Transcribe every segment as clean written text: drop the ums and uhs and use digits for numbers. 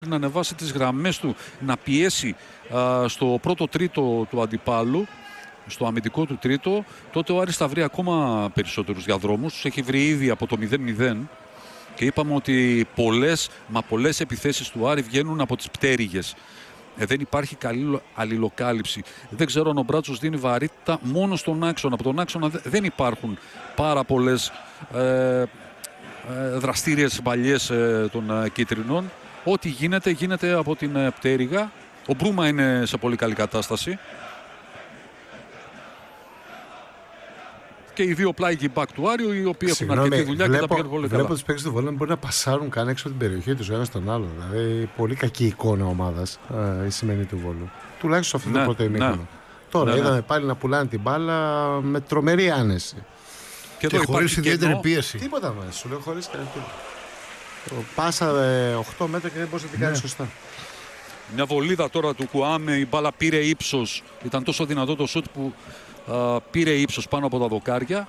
να ανεβάσει τις γραμμές του, να πιέσει στο πρώτο τρίτο του αντιπάλου, στο αμυντικό του τρίτο, τότε ο Άρης θα βρει ακόμα περισσότερους διαδρόμους. Τους έχει βρει ήδη από το 0-0 και είπαμε ότι πολλές επιθέσεις του Άρη βγαίνουν από τις πτέρυγες. Δεν υπάρχει καλή αλληλοκάλυψη. Δεν ξέρω αν ο Μπράτσος δίνει βαρύτητα μόνο στον άξονα. Από τον άξονα δεν υπάρχουν πάρα πολλές δραστήριες παλιές των κίτρινων. Ό,τι γίνεται από την πτέρυγα. Ο Μπρούμα είναι σε πολύ καλή κατάσταση. Και οι δύο πλάγοι μπακ του Άριου, οι οποίοι έχουν αρκετή δουλειά και τα πηγαίνουν πολύ καλά. Βλέπω τους παίκτες του Βόλεϊ μπορεί να πασάρουν καν έξω από την περιοχή τους ο ένας τον άλλο. Δηλαδή, πολύ κακή εικόνα ομάδας η σημερινή του Βόλου. Τουλάχιστον σε αυτό το πρώτο ημίχρονο. Τώρα είδαμε πάλι να πουλάνε την μπάλα με τρομερή άνεση. Και χωρίς ιδιαίτερη πίεση. Τίποτα μέσα, σου λέω χωρίς κανένα. Πάσα 8 μέτρα και δεν μπορούσε να την κάνει σωστά. Μια βολίδα τώρα του Κουάμε, η μπάλα πήρε ύψος. Ήταν τόσο δυνατό το σούτ που πήρε ύψος πάνω από τα δοκάρια.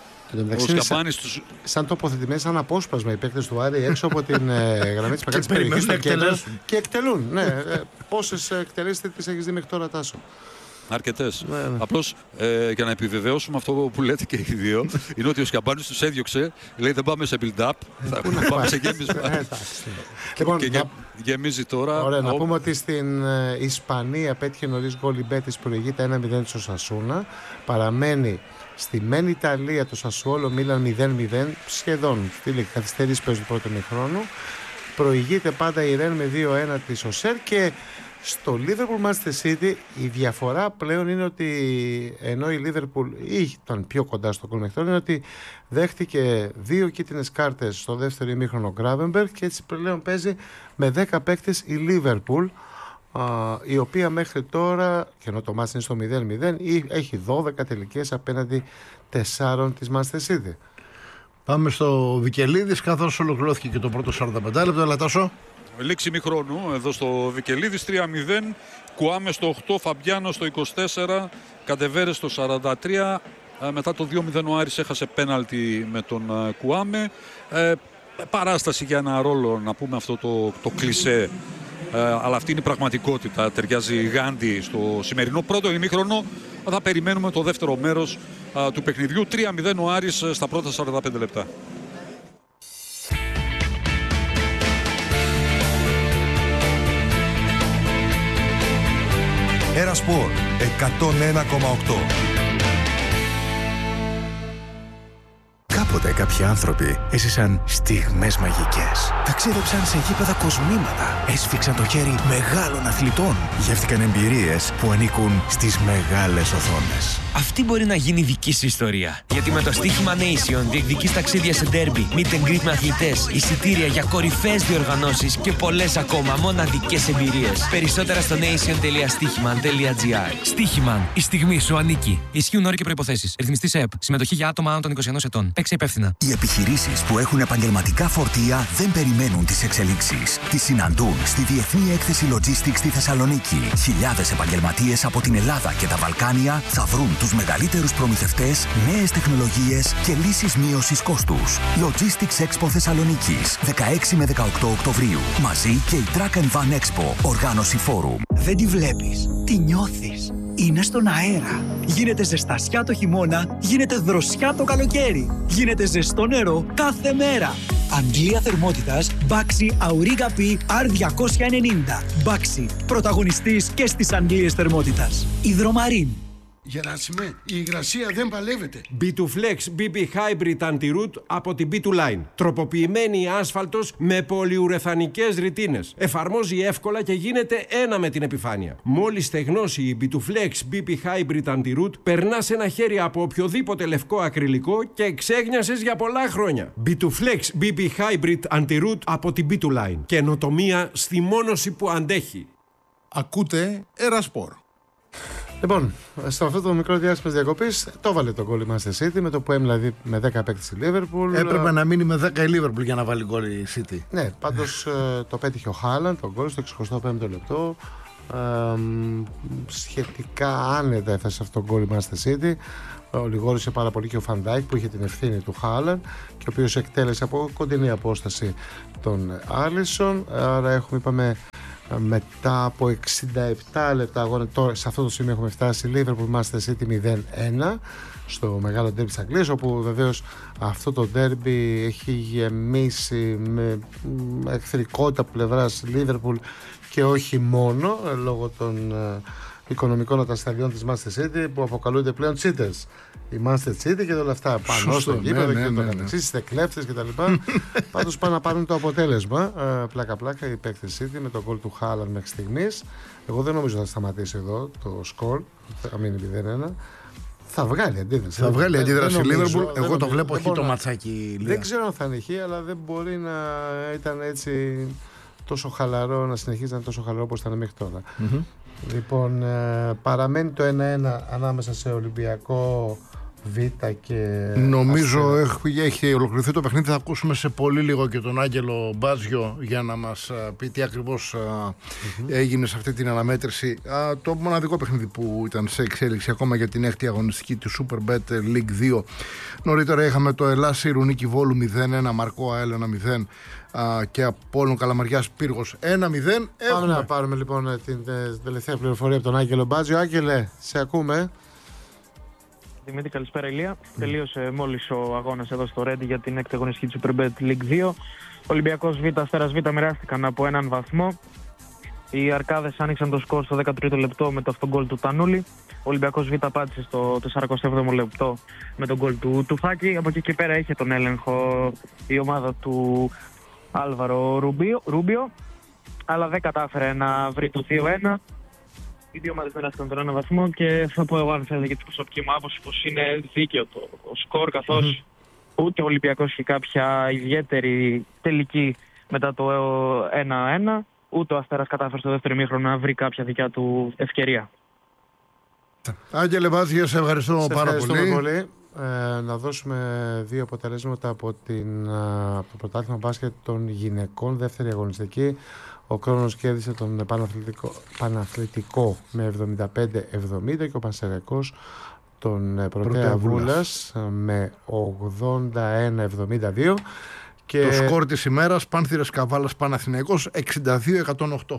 Σαν τοποθετημένοι, σαν απόσπασμα οι παίκτες του Άρη έξω από την γραμμή της μεγάλης περιοχής και εκτελούν. Ναι, πόσες εκτελέσεις τις έχεις δει μέχρι τώρα, Τάσο? Αρκετές. Απλώς για να επιβεβαιώσουμε αυτό που λέτε και οι δύο, είναι ότι ο Σκαμπάνης τους έδιωξε, λέει δεν πάμε σε build-up, θα πάμε σε γέμισμα. Και γεμίζει τώρα. Ωραία, να πούμε ότι στην Ισπανία πέτυχε νωρίς γκολ η Μπέτις, προηγείται 1-0 στο Σασούνα. Παραμένει στη Μεν Ιταλία το Σασουόλο Μίλαν 0-0, σχεδόν στη καθυστέρηση παίζουν πρώτο ημίχρονο. Προηγείται πάντα η Ρεν με 2-1 της Οσέρ και στο Liverpool Manchester City η διαφορά πλέον είναι ότι ενώ η Liverpool ήταν πιο κοντά στο γκολ μέχρι τώρα, είναι ότι δέχτηκε 2 κίτρινες κάρτες στο δεύτερο ημίχρονο Gravenberch και έτσι πλέον παίζει με 10 παίκτες η Liverpool, η οποία μέχρι τώρα, και ενώ το μάτς είναι στο 0-0, έχει 12 τελικές απέναντι 4 της Manchester City. Πάμε στο Βικελίδης, καθώς ολοκληρώθηκε και το πρώτο 45 λεπτό. Αλλά Τάσο. Λήξη ημιχρόνου εδώ στο Βικελίδης, 3-0. Κουάμε στο 8, Φαμπιάνο στο 24, Καντεβέρε στο 43. Μετά το 2-0 ο Άρης έχασε πέναλτι με τον Κουάμε. Παράσταση για ένα ρόλο, να πούμε αυτό το κλισέ. Αλλά αυτή είναι η πραγματικότητα. Ταιριάζει γάντι στο σημερινό πρώτο ημίχρονο. Θα περιμένουμε το δεύτερο μέρος του παιχνιδιού. 3-0 ο Άρης στα πρώτα 45 λεπτά. Ερασπορ 101,8. Κάποτε κάποιοι άνθρωποι έζησαν στιγμές μαγικές. Ταξίδεψαν σε γήπεδα κοσμήματα. Έσφιξαν το χέρι μεγάλων αθλητών. Γεύτηκαν εμπειρίες που ανήκουν στις μεγάλες οθόνες. Αυτή μπορεί να γίνει δική σου ιστορία. Γιατί με το στοίχημα Nation διεκδικείς ταξίδια σε ντέρμπι, meet and greet με αθλητές, εισιτήρια για κορυφαίες διοργανώσεις και πολλές ακόμα μοναδικές εμπειρίες. Περισσότερα στο nation.stichiman.gr. Στοίχημαν. Η στιγμή σου ανήκει. Ισχύουν όροι και προϋποθέσεις. Ρυθμιστής ΕΕΠ. Συμμετοχή για άτομα άνω των 21 ετών. Παίξε υπεύθυνα. Οι επιχειρήσεις που έχουν επαγγελματικά φορτία δεν περιμένουν τις εξελίξεις. Τις συναντούν στη Διεθνή Έκθεση Logistics στη Θεσσαλονίκη. Χιλιάδες επαγγελματίες από την Ελλάδα και τα Βαλκάνια θα βρουν τους μεγαλύτερους προμηθευτές, νέες τεχνολογίες και λύσεις μείωσης κόστους. Logistics Expo Θεσσαλονίκης, 16 με 18 Οκτωβρίου. Μαζί και η Track and Van Expo, οργάνωση φόρουμ. Δεν τη βλέπεις, τη νιώθεις. Είναι στον αέρα. Γίνεται ζεστασιά το χειμώνα, γίνεται δροσιά το καλοκαίρι. Γίνεται ζεστό νερό κάθε μέρα. Αντλία θερμότητας Baxi Auriga P R290. Baxi, πρωταγωνιστής και στις αντλίες θερμότητας. Υδρομαρίν. Γεράσιμε, η υγρασία δεν παλεύεται. B2Flex BB Hybrid Anti-Root από την B2Line. Τροποποιημένη άσφαλτος με πολυουρεθανικές ρητίνες. Εφαρμόζει εύκολα και γίνεται ένα με την επιφάνεια. Μόλις στεγνώσει η B2Flex BB Hybrid Anti-Root, περνάς ένα χέρι από οποιοδήποτε λευκό ακριλικό και ξέγνιασες για πολλά χρόνια. B2Flex BB Hybrid Anti-Root από την B2Line. Καινοτομία στη μόνωση που αντέχει. Ακούτε Ερασπορ. Λοιπόν, στο αυτό το μικρό διάστημα διακοπής το έβαλε το γκολ η Manchester City με το που έμεινε με 10 παίκτες στη Liverpool. Έπρεπε να μείνει με 10 η Liverpool για να βάλει γκολ η City. Ναι, πάντως το πέτυχε ο Χάλαντ το γκολ στο 65ο λεπτό. σχετικά άνετα έφτασε αυτό το γκολ η Manchester City. Ολιγόρησε πάρα πολύ και ο Φαντάικ που είχε την ευθύνη του Χάλαντ και ο οποίος εκτέλεσε από κοντινή απόσταση τον Άλισον. Άρα έχουμε, είπαμε, μετά από 67 λεπτά αγώνα, τώρα σε αυτό το σημείο έχουμε φτάσει Liverpool Manchester City 0-1 στο μεγάλο ντέρμπι της Αγγλίας, όπου βεβαίως αυτό το ντέρμπι έχει γεμίσει με εχθρικότητα από πλευράς Liverpool και όχι μόνο λόγω των οικονομικών ατασταλιών της Manchester City που αποκαλούνται πλέον cheaters. Η Manchester City και όλα αυτά πάνω στο γήπεδο και το καταξής, είστε κλέφτες κτλ. Πάντως πάνε να πάρουν το αποτέλεσμα. Πλάκα-πλάκα η παίκτες City με τον γκολ του Haaland μέχρι στιγμής. Εγώ δεν νομίζω θα σταματήσει εδώ το σκορ, θα μείνει 0-1. Θα βγάλει αντίδραση. Θα βγάλει αντίδραση η Liverpool. Εγώ το βλέπω όχι το ματσάκι. Δεν ξέρω αν θα είναι χ, αλλά δεν μπορεί να ήταν έτσι τόσο χαλαρό, να συνεχίζει να είναι τόσο χαλαρό όπως ήταν μέχρι τώρα. Λοιπόν, παραμένει το 1-1 ανάμεσα σε Ολυμπιακό Β και... Νομίζω έχει ολοκληρωθεί το παιχνίδι. Θα ακούσουμε σε πολύ λίγο και τον Άγγελο Μπάζιο για να μας πει τι ακριβώς έγινε σε αυτή την αναμέτρηση. Το μοναδικό παιχνίδι που ήταν σε εξέλιξη ακόμα για την 6η αγωνιστική του Superbet League 2. Νωρίτερα είχαμε το Ελλάς Ηρωνίκη Βόλου 0-1, Μαρκό ΑΕΛ 1-0 και Απόλλων Καλαμαριάς Πύργος 1-0. Πάμε να πάρουμε λοιπόν την τελευταία πληροφορία από τον Άγγελο Μπάζιο. Άγγελε, σε ακούμε. Δημήτρη, καλησπέρα Ηλία. Τελείωσε μόλις ο αγώνας εδώ στο Ρέντι για την 6η αγωνιστική του Superbet League 2. Ολυμπιακός Β, Αστέρας Β μοιράστηκαν από έναν βαθμό. Οι Αρκάδες άνοιξαν το σκορ στο 13ο λεπτό με το αυτόν γκολ του Τανούλη. Ο Ολυμπιακός Β πάτησε στο 47ο λεπτό με τον γκολ του Φάκη. Από εκεί και πέρα είχε τον έλεγχο η ομάδα του Άλβαρο Ρούμπιο, αλλά δεν κατάφερε να βρει το 2-1. Οι δύο ομάδες μοιράστηκαν τον ένα βαθμό και θα πω εγώ, αν θέλετε, για την προσωπική μου άποψη, πως είναι δίκαιο το σκορ, καθώς ούτε ο Ολυμπιακός είχε κάποια ιδιαίτερη τελική μετά το 1-1, ούτε ο Αστέρας κατάφερε στο δεύτερο ημίχρονο να βρει κάποια δικιά του ευκαιρία. Άγγελε Βάζιο, σε ευχαριστώ πάρα πολύ. Να δώσουμε δύο αποτελέσματα από το πρωτάθλημα μπάσκετ των γυναικών, δεύτερη αγωνιστική. Ο Κρόνος κέρδισε τον Παναθλητικό με 75-70 και ο Πανσεραϊκός τον Πρωτέα Βούλας με 81-72. Και... το σκορ της ημέρας, Πάνθυρες Καβάλας Παναθηναϊκός 62-108.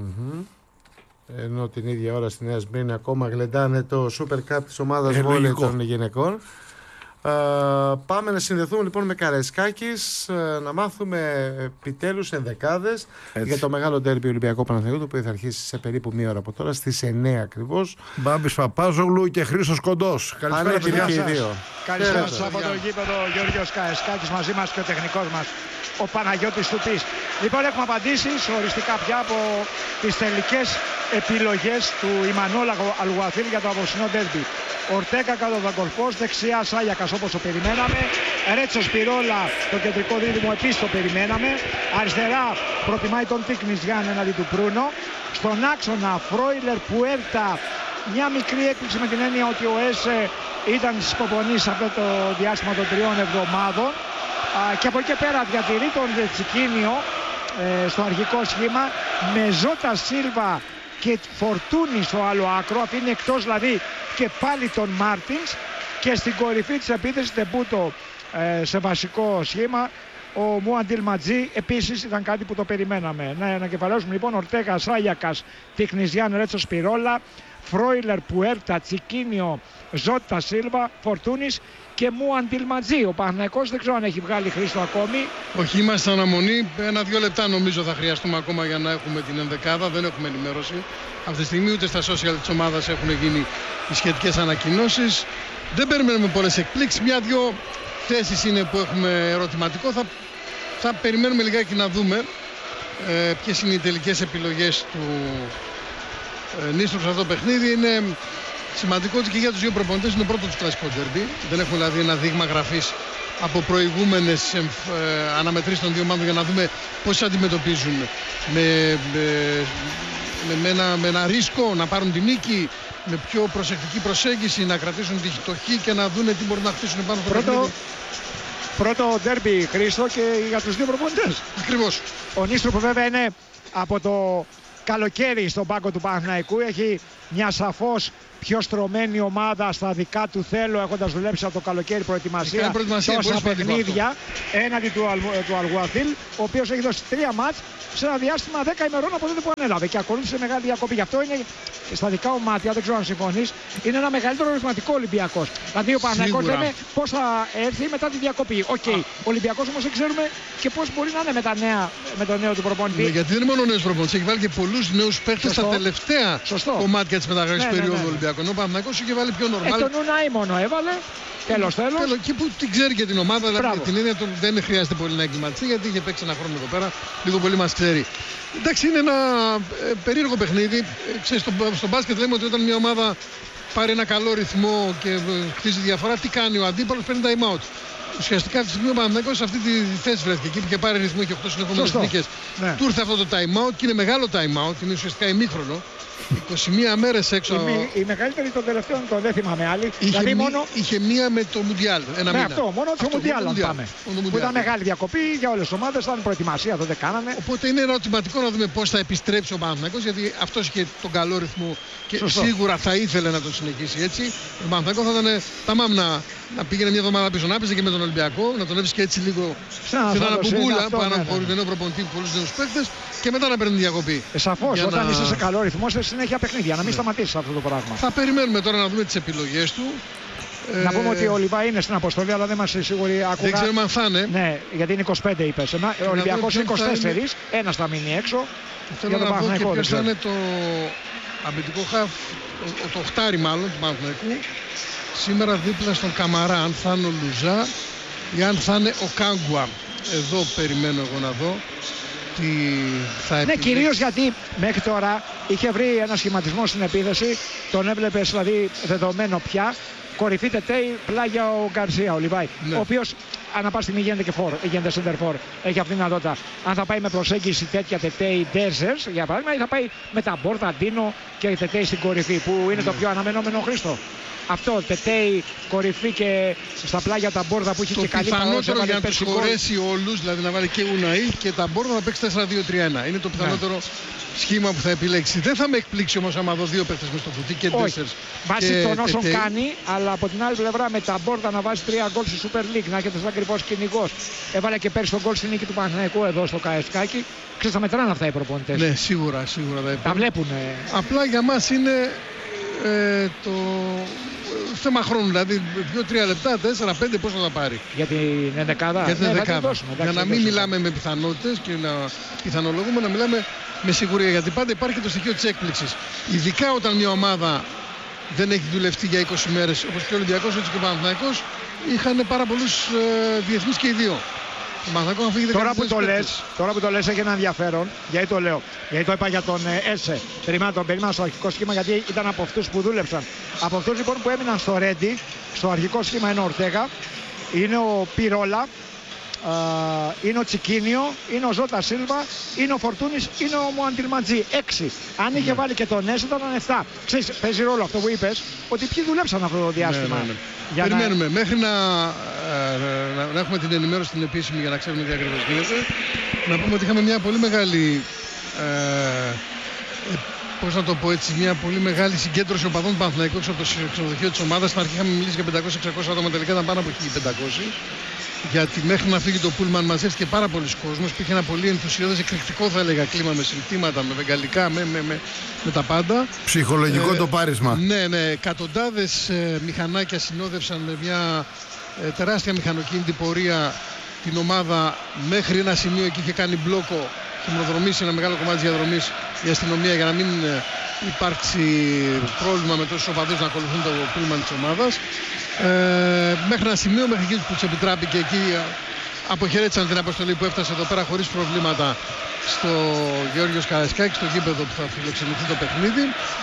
Ενώ την ίδια ώρα στη Νέα Σμύρνη ακόμα γλεντάνε το Super Cup της ομάδας βόλεϊ των γυναικών. Πάμε να συνδεθούμε λοιπόν με Καραϊσκάκης, να μάθουμε επιτέλους ενδεκάδες για το μεγάλο ντέρμπι Ολυμπιακό Παναθηναϊκό, που θα αρχίσει σε περίπου μία ώρα από τώρα στις 9 ακριβώς. Μπάμπης Παπάζογλου και Χρήστος Κοντός. Καλησπέρα και οι δύο. Καλησπέρα σας από το γήπεδο, Γεώργιος Καραϊσκάκης, μαζί μας και ο τεχνικός μας ο Παναγιώτης Τουπής. Λοιπόν, έχουμε απαντήσεις οριστικά πια από τις τελικές επιλογές του Ιμανόλ Αλγουαθίλ για το απόψινό ντέρμπι. Ορτέκα κατοδαγκορφός, δεξιά Σάγιακας όπως το περιμέναμε. Ρέτσο Σπυρόλα, το κεντρικό δίδυμο, επίσης το περιμέναμε. Αριστερά προτιμάει τον Τίκνης Γιάννη εναντί του Προύνο. Στον άξονα Φρόιλερ Πουέρτα, μια μικρή έκπληξη με την έννοια ότι ο Έσε ήταν στις υποπονήσεις αυτό το διάστημα των 3 εβδομάδων. Και από εκεί και πέρα διατηρεί τον Τσικίνιο στο αρχικό σχήμα με Ζώτα Σίλβα και Φορτούνη στο άλλο άκρο, αφήνει εκτός δηλαδή και πάλι τον Μάρτινς, και στην κορυφή της επίθεσης Τεμπούτο σε βασικό σχήμα ο Μουαντίλ Ματζή. Επίσης ήταν κάτι που το περιμέναμε. Να ανακεφαλαιώσουμε λοιπόν Ορτέγα, Σάγιακας, Τικνιζιάν, Ρέτσο Σπυρόλα, Φρόιλερ, Πουέρτα, Τσικίνιο, Ζώτα Σίλβα, Φορτούνης και Μουαντίλ Ματζή. Ο Παναθηναϊκός δεν ξέρω αν έχει βγάλει Χρήστο ακόμη. Όχι, είμαστε αναμονή. 1-2 λεπτά νομίζω θα χρειαστούμε ακόμα για να έχουμε την ενδεκάδα. Δεν έχουμε ενημέρωση. Αυτή τη στιγμή ούτε στα social της ομάδας έχουν γίνει οι σχετικές ανακοινώσεις. Δεν περιμένουμε πολλές εκπλήξεις. Μια-δυο θέσεις είναι που έχουμε ερωτηματικό. Θα περιμένουμε λιγάκι να δούμε ποιες είναι οι τελικές επιλογές του Νίστρου σε αυτό το παιχνίδι. Είναι σημαντικό ότι και για τους δύο προπονητές είναι πρώτο τους κλασικό ντέρμπι. Δεν έχουμε δηλαδή ένα δείγμα γραφής από προηγούμενες αναμετρήσεις των δύο ομάδων για να δούμε πώς αντιμετωπίζουν με ένα ρίσκο να πάρουν τη νίκη, με πιο προσεκτική προσέγγιση, να κρατήσουν το χ και να δούνε τι μπορούν να χτίσουν πάνω στο παιχνίδι. Πρώτο ντέρμπι, Χρήστο, και για τους δύο προπονητές. Ακριβώς. Ο Νίστρου που βέβαια είναι από το καλοκαίρι στον πάγκο του Παναθηναϊκού. Έχει μια σαφώς πιο στρωμένη ομάδα στα δικά του θέλω, έχοντας δουλέψει από το καλοκαίρι προετοιμασία τόσα παιχνίδια έναντι του Αλγουαθίλ, ο οποίος έχει δώσει 3 μάτς σε ένα διάστημα 10 ημερών από τότε που ανέλαβε και ακολούθησε μεγάλη διακοπή. Γι' αυτό είναι στα δικά μου μάτια, δεν ξέρω αν συμφωνείς, είναι ένα μεγαλύτερο ερωτηματικό Ολυμπιακός. Δηλαδή ο Παναθηναϊκός λέμε πώς θα έρθει μετά τη διακοπή. Οκ, ο Ολυμπιακός όμως δεν ξέρουμε και πώς μπορεί να είναι με τον νέο του προπονητή. Ναι, γιατί δεν είναι μόνο νέος προπονητής, έχει βάλει και πολλούς νέους παίκτες στα τελευταία κομμάτια της μεταγραφής περίοδου Ολυμπιακού. Ο Παναθηναϊκός είχε βάλει πιο νορμάλ. Τον Ουνάι μόνο έβαλε. Τέλος. Και που την ξέρει και την ομάδα, δηλαδή την έννοια του δεν χρειάζεται πολύ να εγκληματιστεί, γιατί είχε παίξει ένα χρόνο εδώ πέρα, λίγο πολύ μας ξέρει. Εντάξει, είναι ένα περίεργο παιχνίδι. Ξέρεις, στο μπάσκετ λέμε ότι όταν μια ομάδα πάρει ένα καλό ρυθμό και χτίζει διαφορά, τι κάνει ο αντίπαλος, παίρνει time out. Ουσιαστικά αυτή τη στιγμή ο Παναθηναϊκός σε αυτή τη θέση βρέθηκε. Εκεί που είχε πάρει ρυθμό και 8 συνεχόμενες νίκες. Του ήρθε αυτό το time out και είναι μεγάλο time out, είναι ουσιαστικά ημίχρονο. 21 μέρες έξω. Η μεγαλύτερη των τελευταίων δεν θυμάμαι άλλη. Είχε μία με το Μουντιάλ. Αυτό, μόνο το Μουντιάλ αν πάμε. Που ήταν μεγάλη διακοπή για όλες τις ομάδες, ήταν προετοιμασία, τότε κάνανε. Οπότε είναι ερωτηματικό να δούμε πώς θα επιστρέψει ο Παναθηναϊκός, γιατί αυτός είχε τον καλό ρυθμό και σίγουρα θα ήθελε να τον συνεχίσει έτσι. Ο Παναθηναϊκός θα ήταν ταμάμ να πήγαινε μια εβδομάδα πίσω, να έπαιζε και με τον Ολυμπιακό, να τον έβρισκε έτσι λίγο σε ένα αναπομπούλα που αναφορεί τον νέο προπονητή, πολλούς νέους παίκτες και μετά να παίρνει διακοπή. Σαφώς, όταν είσαι σε καλό ρυθμό, σε συνέχεια παιχνίδια, να μην σταματήσεις αυτό το πράγμα. Θα περιμένουμε τώρα να δούμε τις επιλογές του. Να πούμε ότι ο Λιβάη είναι στην αποστολή, αλλά δεν είμαστε σίγουροι. Δεν ξέρουμε αν θα είναι. Ναι, γιατί είναι 25 είπες. Ο Ολυμπιακός είναι 24, ένας θα μείνει έξω. Θέλω να δω και ποιος θα είναι το αμυντικό χαφ, το οχτάρι μάλλον του Παναθηναϊκού. Σήμερα δίπλα στον Καμαρά, αν θα είναι ο Λουζά ή αν θα είναι ο Κάγκουα. Εδώ περιμένω εγώ να δω τι θα επιλέξει. Ναι, κυρίως γιατί μέχρι τώρα είχε βρει ένα σχηματισμό στην επίθεση. Τον έβλεπες δηλαδή δεδομένο πια. Κορυφή Τετέι, πλάγια ο Γκαρσία, ο Λιβάη. Ναι. Ο οποίος ανά πάση στιγμή γίνεται και γίνεται center for. Έχει αυτή τη δυνατότητα. Αν θα πάει με προσέγγιση τέτοια Τετέι Ντέζερς, για παράδειγμα, ή θα πάει με τα Μπόρτα, Ντίνο και Τετέι στην κορυφή, που είναι το πιο αναμενόμενο Χρήστο. Αυτό, Τετέι, κορυφή και στα πλάγια τα Μπόρδα που έχει και καλή παράδοση. Το πιθανότερο για να τους χωρέσει όλους, δηλαδή να βάλει και Ουναή και τα Μπόρδα να παίξει 4-2-3-1. Είναι το πιθανότερο σχήμα που θα επιλέξει. Δεν θα με εκπλήξει όμως άμα δω δύο παίκτες μες στο κουτί και τέσσερις. Βάσει των όσων κάνει, αλλά από την άλλη πλευρά με τα Μπόρδα να βάζει 3 γκολ στη Super League, να έχετε σαν ακριβώς κυνηγός. Έβαλε και πέρσι τον γκολ στη νίκη του Παναθηναϊκού εδώ στο Καεσκάκι. Ξέρεις, θα μετράνε αυτά οι προπονητές. Ναι, σίγουρα τα βλέπουν. Απλά για μας είναι το θέμα χρόνου, δηλαδή 2-3 λεπτά, 4-5 πόσο θα πάρει. Για την ενδεκάδα. Για να μην μιλάμε με πιθανότητες και να πιθανολογούμε, να μιλάμε με σιγουριά. Γιατί πάντα υπάρχει και το στοιχείο της έκπληξης. Ειδικά όταν μια ομάδα δεν έχει δουλευτεί για 20 μέρες, όπως και ο Ολυμπιακός, έτσι και ο Παναθηναϊκός, είχαν πάρα πολλούς διεθνείς και οι δύο. Τώρα που το λες έχει ένα ενδιαφέρον. Γιατί το λέω? Γιατί το είπα για τον Έσε. Περίμενα στο αρχικό σχήμα, γιατί ήταν από αυτούς που δούλεψαν. Από αυτούς λοιπόν που έμειναν στο Ρέντι, στο αρχικό σχήμα είναι ο Ορτέγα, είναι ο Πυρόλα, είναι ο Τσικίνιο, είναι ο Ζώτα Σίλβα, είναι ο Φορτούνης, είναι ο Μουαντιλματζή. 6. Αν είχε βάλει και τον Έσε ήταν 7. Ξέρεις, παίζει ρόλο αυτό που είπες, ότι ποιοι δουλέψαν αυτό το διάστημα. Περιμένουμε μέχρι να έχουμε την ενημέρωση την επίσημη για να ξέρουμε τι ακριβώς γίνεται. Να πούμε ότι είχαμε μια πολύ μεγάλη πώς να το πω έτσι, μια πολύ μεγάλη συγκέντρωση οπαδών του Παναθηναϊκού από το ξενοδοχείο της ομάδας. Στην αρχή είχαμε μιλήσει για 500-600 άτομα, τελικά ήταν πάνω από 1500. Γιατί μέχρι να φύγει το πούλμαν μαζεύτηκε πάρα πολλοί κόσμος. Υπήρχε ένα πολύ ενθουσιώδες, εκρηκτικό θα έλεγα κλίμα, με συνθήματα, με βεγγαλικά, με τα πάντα. Ψυχολογικό το πάρισμα. Ναι. Εκατοντάδες μηχανάκια συνόδευσαν με μια τεράστια μηχανοκίνητη πορεία την ομάδα μέχρι ένα σημείο. Εκεί είχε κάνει μπλόκο, χειμωνοδρομήσει ένα μεγάλο κομμάτι της διαδρομής η αστυνομία για να μην υπάρξει πρόβλημα με τόσους οπαδούς να ακολουθούν το πούλμαν της ομάδας. Μέχρι ένα σημείο, μέχρι εκεί που τους επιτράπηκε, εκεί αποχαιρέτησαν την αποστολή που έφτασε εδώ πέρα χωρίς προβλήματα στο Γεώργιος Καραϊσκάκη, στο γήπεδο που θα φιλοξενηθεί το παιχνίδι.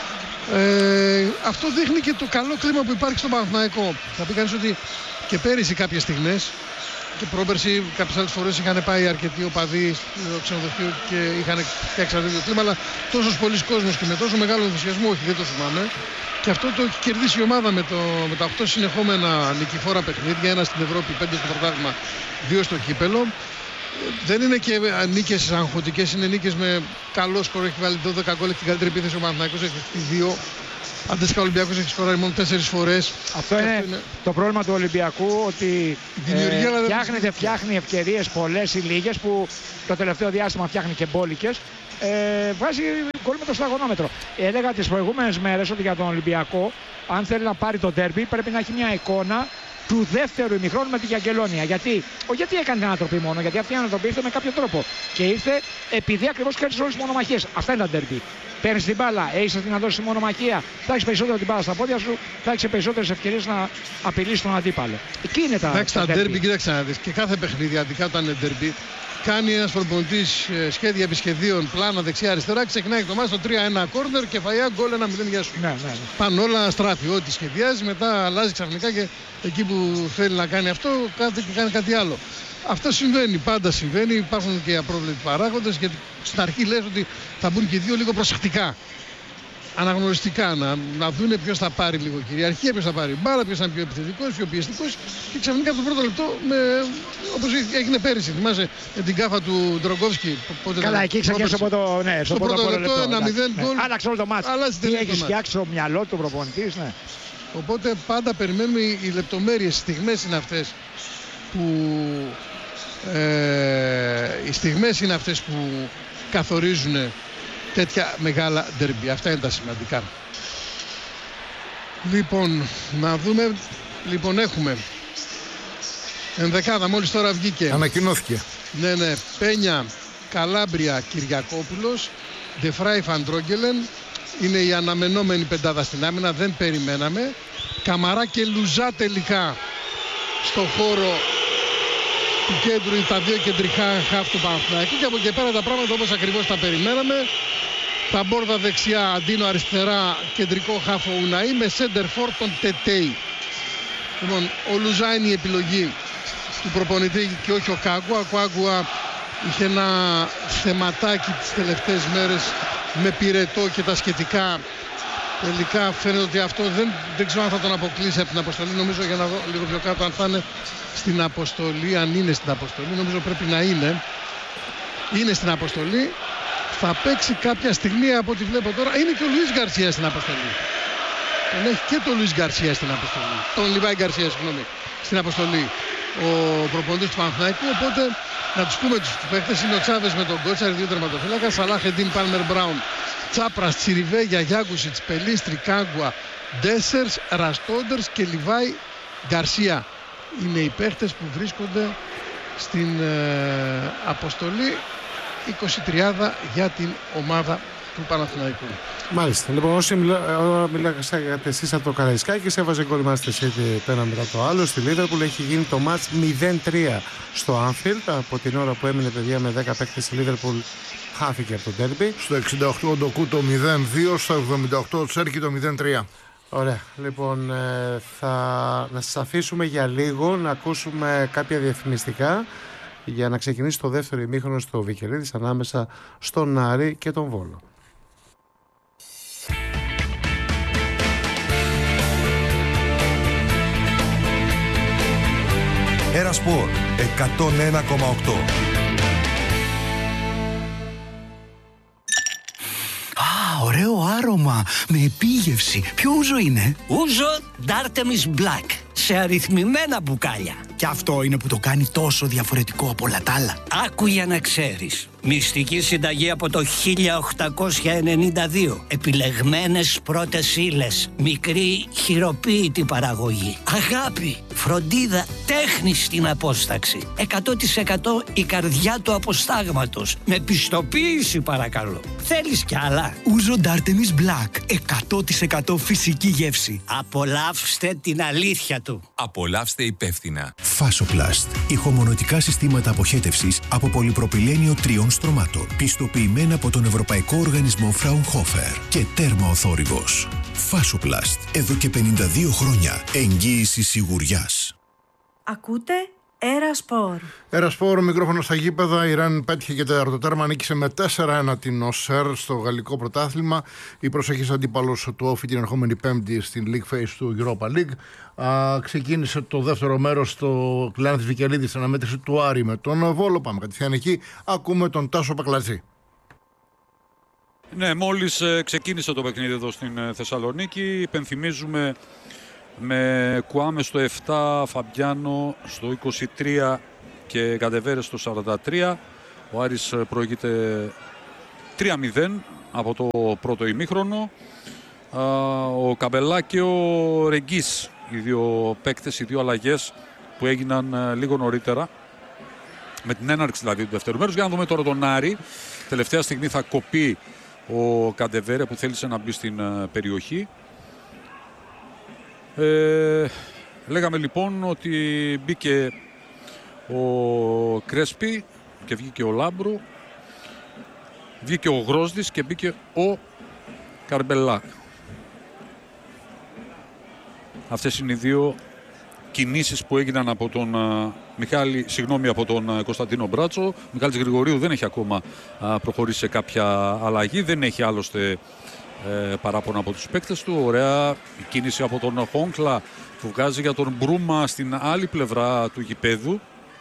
Αυτό δείχνει και το καλό κλίμα που υπάρχει στον Παναθηναϊκό. Θα πει κανείς ότι και πέρυσι κάποιες στιγμές και πρόπερσι κάποιες άλλες φορές είχαν πάει αρκετοί οπαδοί στο ξενοδοχείο και είχαν φτιάξει αυτό το κλίμα, αλλά τόσος πολλής κόσμος και με τόσο μεγάλο ενθουσιασμό, όχι, δεν το θυμάμαι. Και αυτό το έχει κερδίσει η ομάδα με τα 8 συνεχόμενα νικηφόρα παιχνίδια, ένα στην Ευρώπη, 5 στο πρωτάθλημα, 2 στο κύπελο. δεν είναι και νίκες αγχωτικές, είναι νίκες με καλό σκορ. Έχει βάλει 12 γκολ, έχει την καλύτερη επίθεση ο Παναθηναϊκός, έχει χτυπήσει 2. Αντίστοιχα ο Ολυμπιακός έχει σκοράρει μόνο 4 φορές. Αυτό είναι το πρόβλημα του Ολυμπιακού, ότι φτιάχνει ευκαιρίες πολλές ή λίγες, που το τελευταίο διάστημα φτιάχνει και μπόλικες. Βγάζει γκολ με το σταγονόμετρο. Έλεγα τις προηγούμενες μέρες ότι για τον Ολυμπιακό, αν θέλει να πάρει το ντέρμπι, πρέπει να έχει μια εικόνα του δεύτερου ημιχρόνου με τη Γιαγκελόνια. Γιατί έκανε την ανατροπή μόνο, γιατί αυτή η ανατροπή ήρθε με κάποιο τρόπο. Και ήρθε επειδή ακριβώς κέρδισε όλες τις μονομαχίες. Αυτά είναι τα ντέρμπι. Παίρνεις την μπάλα, έχεις να δώσεις τη μονομαχία, θα έχεις περισσότερο την μπάλα στα πόδια σου, θα έχεις περισσότερες ευκαιρίες να απειλήσεις τον αντίπαλο. Εκεί είναι τα ντέρμπι. Κοίταξε να δεις, και κάθε παιχνίδι, αντικά όταν είναι ντέρμπι, κάνει ένας προπονητής σχέδια επισχεδίων, πλάνα δεξιά-αριστερά, ξεκινάει το μάτς στο 3-1 κόρνερ και φαγιά γκολ 1-0 για σου. Ναι. Πάνε όλα στράφη, ό,τι σχεδιάζει, μετά αλλάζει ξαφνικά και εκεί που θέλει να κάνει αυτό, κάνει κάτι άλλο. Αυτό συμβαίνει, πάντα συμβαίνει. Υπάρχουν και απρόβλεπτοι παράγοντες, γιατί στην αρχή λες ότι θα μπουν και οι δύο λίγο προσεκτικά. Αναγνωριστικά, να δούνε ποιος θα πάρει λίγο κυριαρχία, ποιος θα πάρει μπάλα, ποιος θα είναι πιο επιθετικός, πιο πιεστικός, και ξαφνικά από το πρώτο λεπτό, όπως έγινε πέρυσι. Θυμάσαι την κάφα του Ντρογκόφσκι. Καλά, εκεί ξεκίνησε από το πρώτο λεπτό, 1-0 γκολ. Άλλαξε όλο το μάτς. Τι έχει φτιάξει στο μυαλό του προπονητής, ναι. Οπότε πάντα περιμένουμε, οι λεπτομέρειες, οι στιγμές είναι αυτές που καθορίζουν τέτοια μεγάλα ντερμπι. Αυτά είναι τα σημαντικά. Λοιπόν, να δούμε. Λοιπόν, έχουμε ενδεκάδα, μόλις τώρα βγήκε. Ανακοινώθηκε. Ναι. Πένια, Καλάμπρια, Κυριακόπουλος, Ντεφράι, Φαντρόγκελεν. Είναι η αναμενόμενη πεντάδα στην άμυνα. Δεν περιμέναμε. Καμαρά και Λουζά τελικά στο χώρο του κέντρου, είναι τα δύο κεντρικά χαφ του Παναθηναϊκού, και από εκεί πέρα τα πράγματα όπως ακριβώς τα περιμέναμε. Τα μπόρδα δεξιά, Αντίνο αριστερά, κεντρικό χαφ ο Ουναή, με σέντερ φορ τον Τετέι. Λοιπόν, ο Λουζά είναι η επιλογή του προπονητή και όχι ο Κάγκουα. Ο Κάγκουα είχε ένα θεματάκι τις τελευταίες μέρες με πυρετό και τα σχετικά. Τελικά φαίνεται ότι αυτό δεν ξέρω αν θα τον αποκλείσει από την αποστολή. Νομίζω, για να δω λίγο πιο κάτω αν θα είναι στην αποστολή, αν είναι στην αποστολή. Νομίζω πρέπει να είναι. Είναι στην αποστολή. Θα παίξει κάποια στιγμή από ό,τι βλέπω τώρα. Είναι και ο Λουίς Γκαρσία στην αποστολή. Τον έχει και τον Λουίς Γκαρσία στην αποστολή. Τον Λιβάη Γκαρσία, συγγνώμη, στην αποστολή. Ο προπονητής του Παναθηναϊκού. Οπότε να τους πούμε τους παίκτες. Είναι ο Τσάβες με τον Κότσαρη, δύο τερματοφύλακας. Σαλάχ, Εντίν, Πάλμερ, Μπράουν, Τσάπρας, Τσιριβέ, Γιαγιάκουσιτς, Πελίστρη, Κάγκουα, Ντέσερς, Ραστόντερς και Λιβάη Γκαρσία. Είναι οι παίχτες που βρίσκονται στην αποστολή 23 για την ομάδα του Παναθηναϊκού. Μάλιστα. Λοιπόν, όσοι μιλάγατε εσείς από το Καραϊσκάκης, έβαζε γκολ Manchester City το ένα μετά το άλλο. Στη Liverpool έχει γίνει το μάτς 0-3 στο Anfield. Από την ώρα που έμεινε, παιδιά, με 10 παίκτες, η Liverpool χάθηκε από το ντέρμπι. Στο 68 ο Ντοκού το 0-2, στο 78 ο Τσέρκι το 0-3. Ωραία. Λοιπόν, να σας αφήσουμε για λίγο να ακούσουμε κάποια διαφημιστικά για να ξεκινήσει το δεύτερο ημίχρονο στο Βικελίδης ανάμεσα στον Άρη και τον Βόλο. Ένα Σπορ 101,8. Ωραίο άρωμα με επίγευση. Ποιο ούζο είναι? Ούζο D'Artemis Black, σε αριθμημένα μπουκάλια. Και αυτό είναι που το κάνει τόσο διαφορετικό από όλα τα άλλα. Άκου για να ξέρεις. Μυστική συνταγή από το 1892. Επιλεγμένες πρώτες ύλες. Μικρή χειροποίητη παραγωγή. Αγάπη, φροντίδα, τέχνη στην απόσταξη. 100% η καρδιά του αποστάγματος. Με πιστοποίηση, παρακαλώ. Θέλεις κι άλλα? Ούζο D'Artemis Black. 100% φυσική γεύση. Απολαύστε την αλήθεια του. Απολαύστε υπεύθυνα. Φάσοπλαστ. Ηχομονωτικά συστήματα αποχέτευσης από πολυπροπυλένιο 3 στρωμάτων. Πιστοποιημένα από τον Ευρωπαϊκό Οργανισμό Fraunhofer. Και τέρμα ο θόρυβος. Φάσοπλαστ. Εδώ και 52 χρόνια. Εγγύηση σιγουριάς. Ακούτε Ερασπορ. Ερασπορ, μικρόφωνο στα γήπεδα. Η Ρεν πέτυχε και το τέρμα, νίκησε με 4-1 την ΟΣΕΡ στο γαλλικό πρωτάθλημα. Η προσεχής αντίπαλος του Όφη την ερχόμενη Πέμπτη στην League Phase του Europa League. Ξεκίνησε το δεύτερο μέρος στο Κλεάνθης Βικελίδης στην αναμέτρηση του Άρη με τον Βόλο. Πάμε κατευθείαν εκεί. Ακούμε τον Τάσο Πακλατζή. Ναι, μόλις ξεκίνησε το παιχνίδι εδώ στην Θεσσαλονίκη. Υπενθυμίζουμε με Κουάμε στο 7, Φαμπιάνο στο 23 και Καντεβέρες στο 43. Ο Άρης προηγείται 3-0 από το πρώτο ημίχρονο. Ο Καμπελά και ο Ρεγκής, οι δύο παίκτες, οι δύο αλλαγές που έγιναν λίγο νωρίτερα, με την έναρξη δηλαδή του δεύτερου μέρους. Για να δούμε τώρα τον Άρη. Τελευταία στιγμή θα κοπεί ο Καντεβέρε που θέλησε να μπει στην περιοχή. Λέγαμε λοιπόν ότι μπήκε ο Κρέσπι και βγήκε ο Λάμπρου, βγήκε ο Γρόσδης και μπήκε ο Καρμπελά. Αυτές είναι οι δύο κινήσεις που έγιναν από τον από τον Κωνσταντίνο Μπράτσο. Ο Μιχάλης Γρηγορίου δεν έχει ακόμα προχωρήσει σε κάποια αλλαγή, δεν έχει άλλωστε παράπονα από τους παίκτες του. Ωραία κίνηση από τον Χόγκλα που βγάζει για τον Μπρούμα στην άλλη πλευρά του γηπέδου.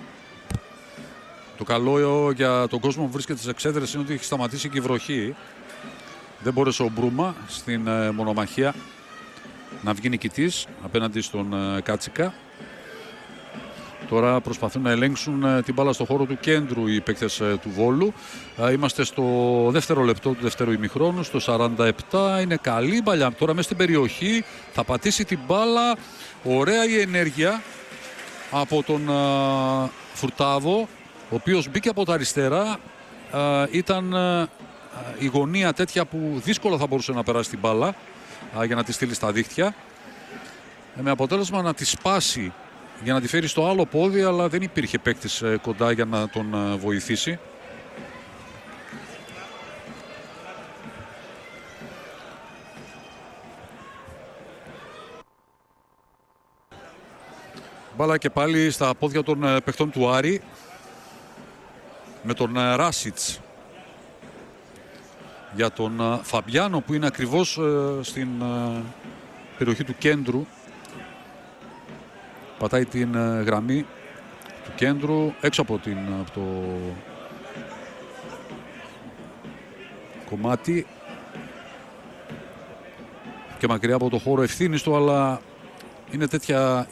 Το καλό για τον κόσμο που βρίσκεται στις εξέδρες είναι ότι έχει σταματήσει και η βροχή. Δεν μπόρεσε ο Μπρούμα στην μονομαχία να βγει νικητής απέναντι στον Κάτσικα. Τώρα προσπαθούν να ελέγξουν την μπάλα στο χώρο του κέντρου οι παίκτες του Βόλου. Είμαστε στο δεύτερο λεπτό του δεύτερου ημιχρόνου, στο 47. Είναι καλή μπαλιά τώρα μέσα στην περιοχή. Θα πατήσει την μπάλα. Ωραία η ενέργεια από τον Φουρτάδο, ο οποίος μπήκε από τα αριστερά. Ήταν η γωνία τέτοια που δύσκολα θα μπορούσε να περάσει την μπάλα για να τη στείλει στα δίχτυα. Με αποτέλεσμα να τη σπάσει για να τη φέρει στο άλλο πόδι, αλλά δεν υπήρχε παίκτης κοντά για να τον βοηθήσει. Μπάλα και πάλι στα πόδια των παιχτών του Άρη με τον Ράσιτς για τον Φαμπιάνο που είναι ακριβώς στην περιοχή του κέντρου. Πατάει την γραμμή του κέντρου έξω από το κομμάτι και μακριά από το χώρο ευθύνης του, αλλά είναι τέτοια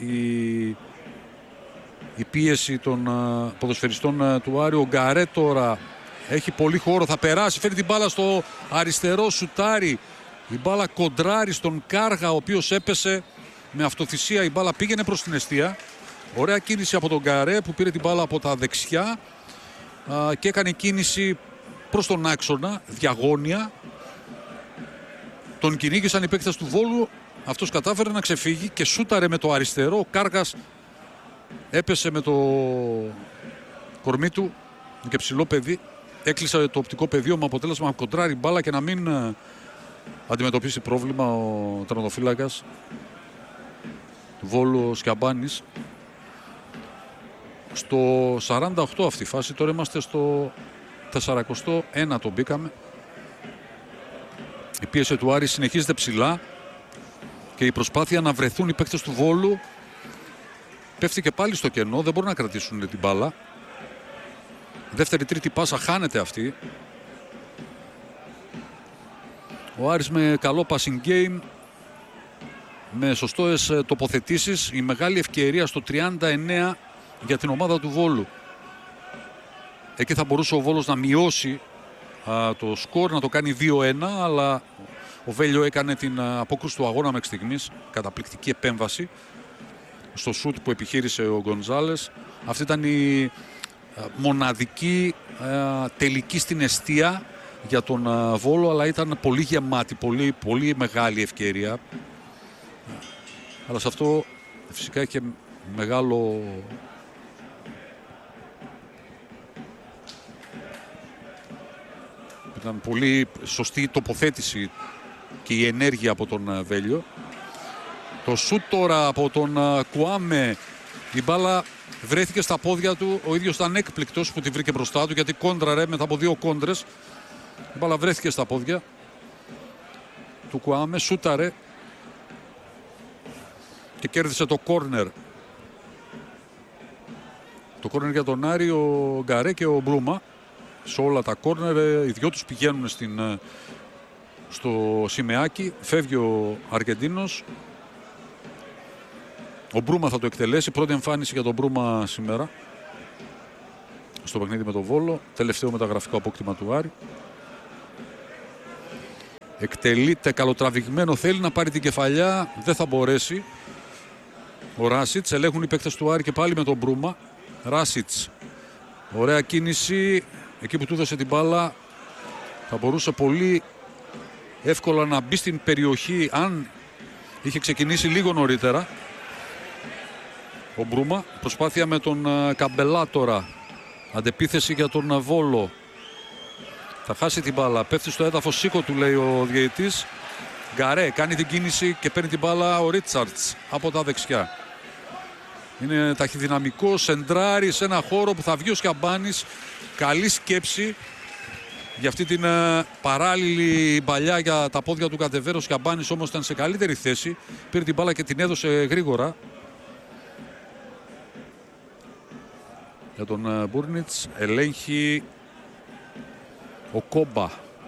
η πίεση των ποδοσφαιριστών του Άρη. Ο Γκαρέ τώρα έχει πολύ χώρο, θα περάσει, φέρει την μπάλα στο αριστερό, σουτάρι. Η μπάλα κοντράρει στον Κάργα, ο οποίος έπεσε με αυτοθυσία. Η μπάλα πήγαινε προς την εστία. Ωραία κίνηση από τον Γκαρέ που πήρε την μπάλα από τα δεξιά και έκανε κίνηση προς τον άξονα, διαγώνια. Τον κυνήγησαν οι παίκτες του Βόλου. Αυτός κατάφερε να ξεφύγει και σούταρε με το αριστερό. Ο Κάργας έπεσε με το κορμί του και ψηλό παιδί. Έκλεισε το οπτικό πεδίο με αποτέλεσμα να κοντράρει μπάλα και να μην αντιμετωπίσει πρόβλημα ο τερματοφύλακας του Βόλου, ο Σκιαμπάνης. Στο 48 αυτή η φάση, τώρα είμαστε στο 41 το μπήκαμε. Η πίεση του Άρη συνεχίζεται ψηλά και η προσπάθεια να βρεθούν οι παίκτες του Βόλου πέφτει και πάλι στο κενό, δεν μπορούν να κρατήσουν την μπάλα. Δεύτερη-τρίτη πάσα χάνεται αυτή. Ο Άρης με καλό passing game, με σωστές τοποθετήσεις. Η μεγάλη ευκαιρία στο 39 για την ομάδα του Βόλου. Εκεί θα μπορούσε ο Βόλος να μειώσει το σκορ, να το κάνει 2-1, αλλά ο Βέλιο έκανε την απόκρουση του αγώνα μέχρι στιγμής. Καταπληκτική επέμβαση στο σούτ που επιχείρησε ο Γκονζάλες. Αυτή ήταν η μοναδική τελική στην εστία για τον Βόλο, αλλά ήταν πολύ γεμάτη, πολύ μεγάλη ευκαιρία. Αλλά σε αυτό φυσικά είχε μεγάλο ήταν πολύ σωστή η τοποθέτηση και η ενέργεια από τον Βέλιο. Το σούτ τώρα από τον Κουάμε, η μπάλα βρέθηκε στα πόδια του. Ο ίδιος ήταν έκπληκτος που τη βρήκε μπροστά του, γιατί κόντραρε μετά από 2 κόντρες. Η μπάλα βρέθηκε στα πόδια του Κουάμε, σούταρε και κέρδισε το κόρνερ. Το κόρνερ για τον Άρη, ο Γκαρέ και ο Μπρούμα. Σε όλα τα κόρνερ οι δυο τους πηγαίνουν στο σημαίακι. Φεύγει ο Αργεντίνος. Ο Μπρούμα θα το εκτελέσει. Πρώτη εμφάνιση για τον Μπρούμα σήμερα στο παιχνίδι με τον Βόλο. Τελευταίο μεταγραφικό απόκτημα του Άρη. Εκτελείται καλοτραβηγμένο, θέλει να πάρει την κεφαλιά, δεν θα μπορέσει. Ο Ράσιτς, ελέγχουν οι παίκτες του Άρη και πάλι με τον Μπρούμα. Ράσιτς, ωραία κίνηση, εκεί που του έδωσε την μπάλα θα μπορούσε πολύ εύκολα να μπει στην περιοχή αν είχε ξεκινήσει λίγο νωρίτερα. Ο Μπρούμα, προσπάθεια με τον Καμπελά τώρα, αντεπίθεση για τον Βόλο. Θα χάσει την μπάλα, πέφτει στο έδαφος, σήκω του λέει ο διαιτητής. Γκαρέ κάνει την κίνηση και παίρνει την μπάλα ο Ρίτσαρτς από τα δεξιά. Είναι ταχυδυναμικός, σεντράρει σε ένα χώρο που θα βγει ο Σκιαμπάνης. Καλή σκέψη για αυτή την παράλληλη παλιά για τα πόδια του Καντεβέρο. Ο Σκιαμπάνης όμως ήταν σε καλύτερη θέση. Πήρε την μπάλα και την έδωσε γρήγορα για τον Μπούρνιτς. Ελέγχει ο Κόμπα,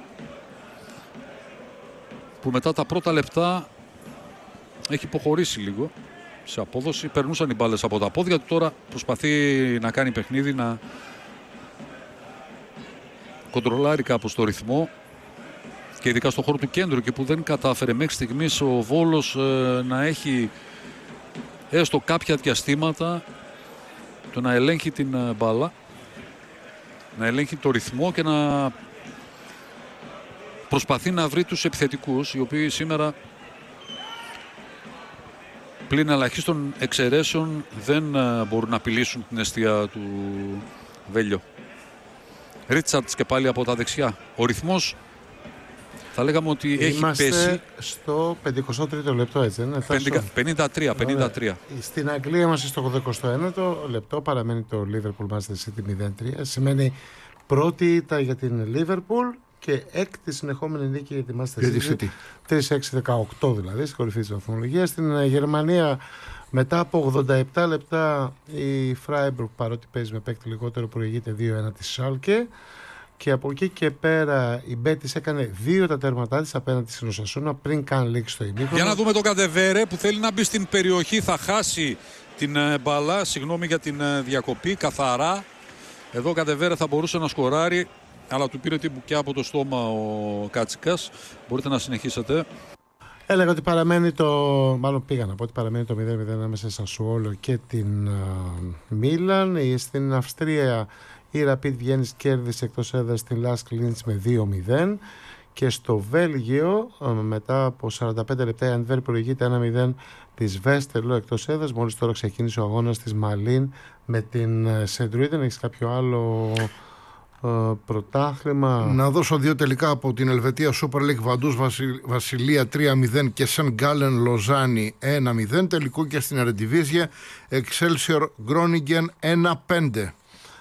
που μετά τα πρώτα λεπτά έχει υποχωρήσει λίγο σε απόδοση. Περνούσαν οι μπάλες από τα πόδια του, τώρα προσπαθεί να κάνει παιχνίδι, να κοντρολάρει κάπως το ρυθμό και ειδικά στο χώρο του κέντρου, και που δεν κατάφερε μέχρι στιγμής ο Βόλος να έχει έστω κάποια διαστήματα το να ελέγχει την μπάλα, να ελέγχει το ρυθμό και να προσπαθεί να βρει τους επιθετικούς, οι οποίοι σήμερα πλην ελαχίστων εξαιρέσεων δεν μπορούν να απειλήσουν την εστία του Βέλιο. Ρίτσαρτς και πάλι από τα δεξιά. Ο ρυθμός θα λέγαμε ότι έχει πέσει. Είμαστε στο 53ο λεπτό, έτσι δεν είναι? 53. Στην Αγγλία είμαστε στο 81ο λεπτό. Παραμένει το Liverpool Manchester City 0-3. Σημαίνει πρώτη ήττα για την Liverpool και έκτη συνεχόμενη νίκη για τη Manchester City. 3-6-18 δηλαδή, στην κορυφή της βαθμολογίας. Στην Γερμανία μετά από 87 λεπτά η Freiburg, παρότι παίζει με παίκτη λιγότερο, προηγείται 2-1 τη Schalke. Και από εκεί και πέρα η Μπέτις έκανε 2 τα τέρματά της απέναντι στην Οσασούνα πριν καν λήξει το ημίχρονο. Για να δούμε τον Καντεβέρε που θέλει να μπει στην περιοχή, θα χάσει την μπάλα. Συγγνώμη για την διακοπή, καθαρά. Εδώ ο Καντεβέρε θα μπορούσε να σκοράρει, αλλά του πήρε την μπουκιά από το στόμα ο Κάτσικας. Μπορείτε να συνεχίσετε. Έλεγα ότι παραμένει μάλλον πήγα να πω ότι παραμένει το 0-0 ανάμεσα σε Σασουόλο και την Μίλαν. Στην Αυστρία η Rapid Βιέννης κέρδισε εκτός έδρας στην Lask Linz με 2-0. Και στο Βέλγιο μετά από 45 λεπτά η Αντβέρπ προηγείται 1-0 της Βέστερλο εκτός έδρας. Μόλις τώρα ξεκίνησε ο αγώνας της Μαλίν με την Σεντρουίτεν. Έχεις κάποιο άλλο πρωτάθλημα? Να δώσω 2 τελικά από την Ελβετία. Super League, Βαντούς Βασιλεία 3-0 και Σεν Γκάλεν Λοζάνη 1-0. Τελικό και στην Ερεντιβίζια Excelsior Groningen 1-5.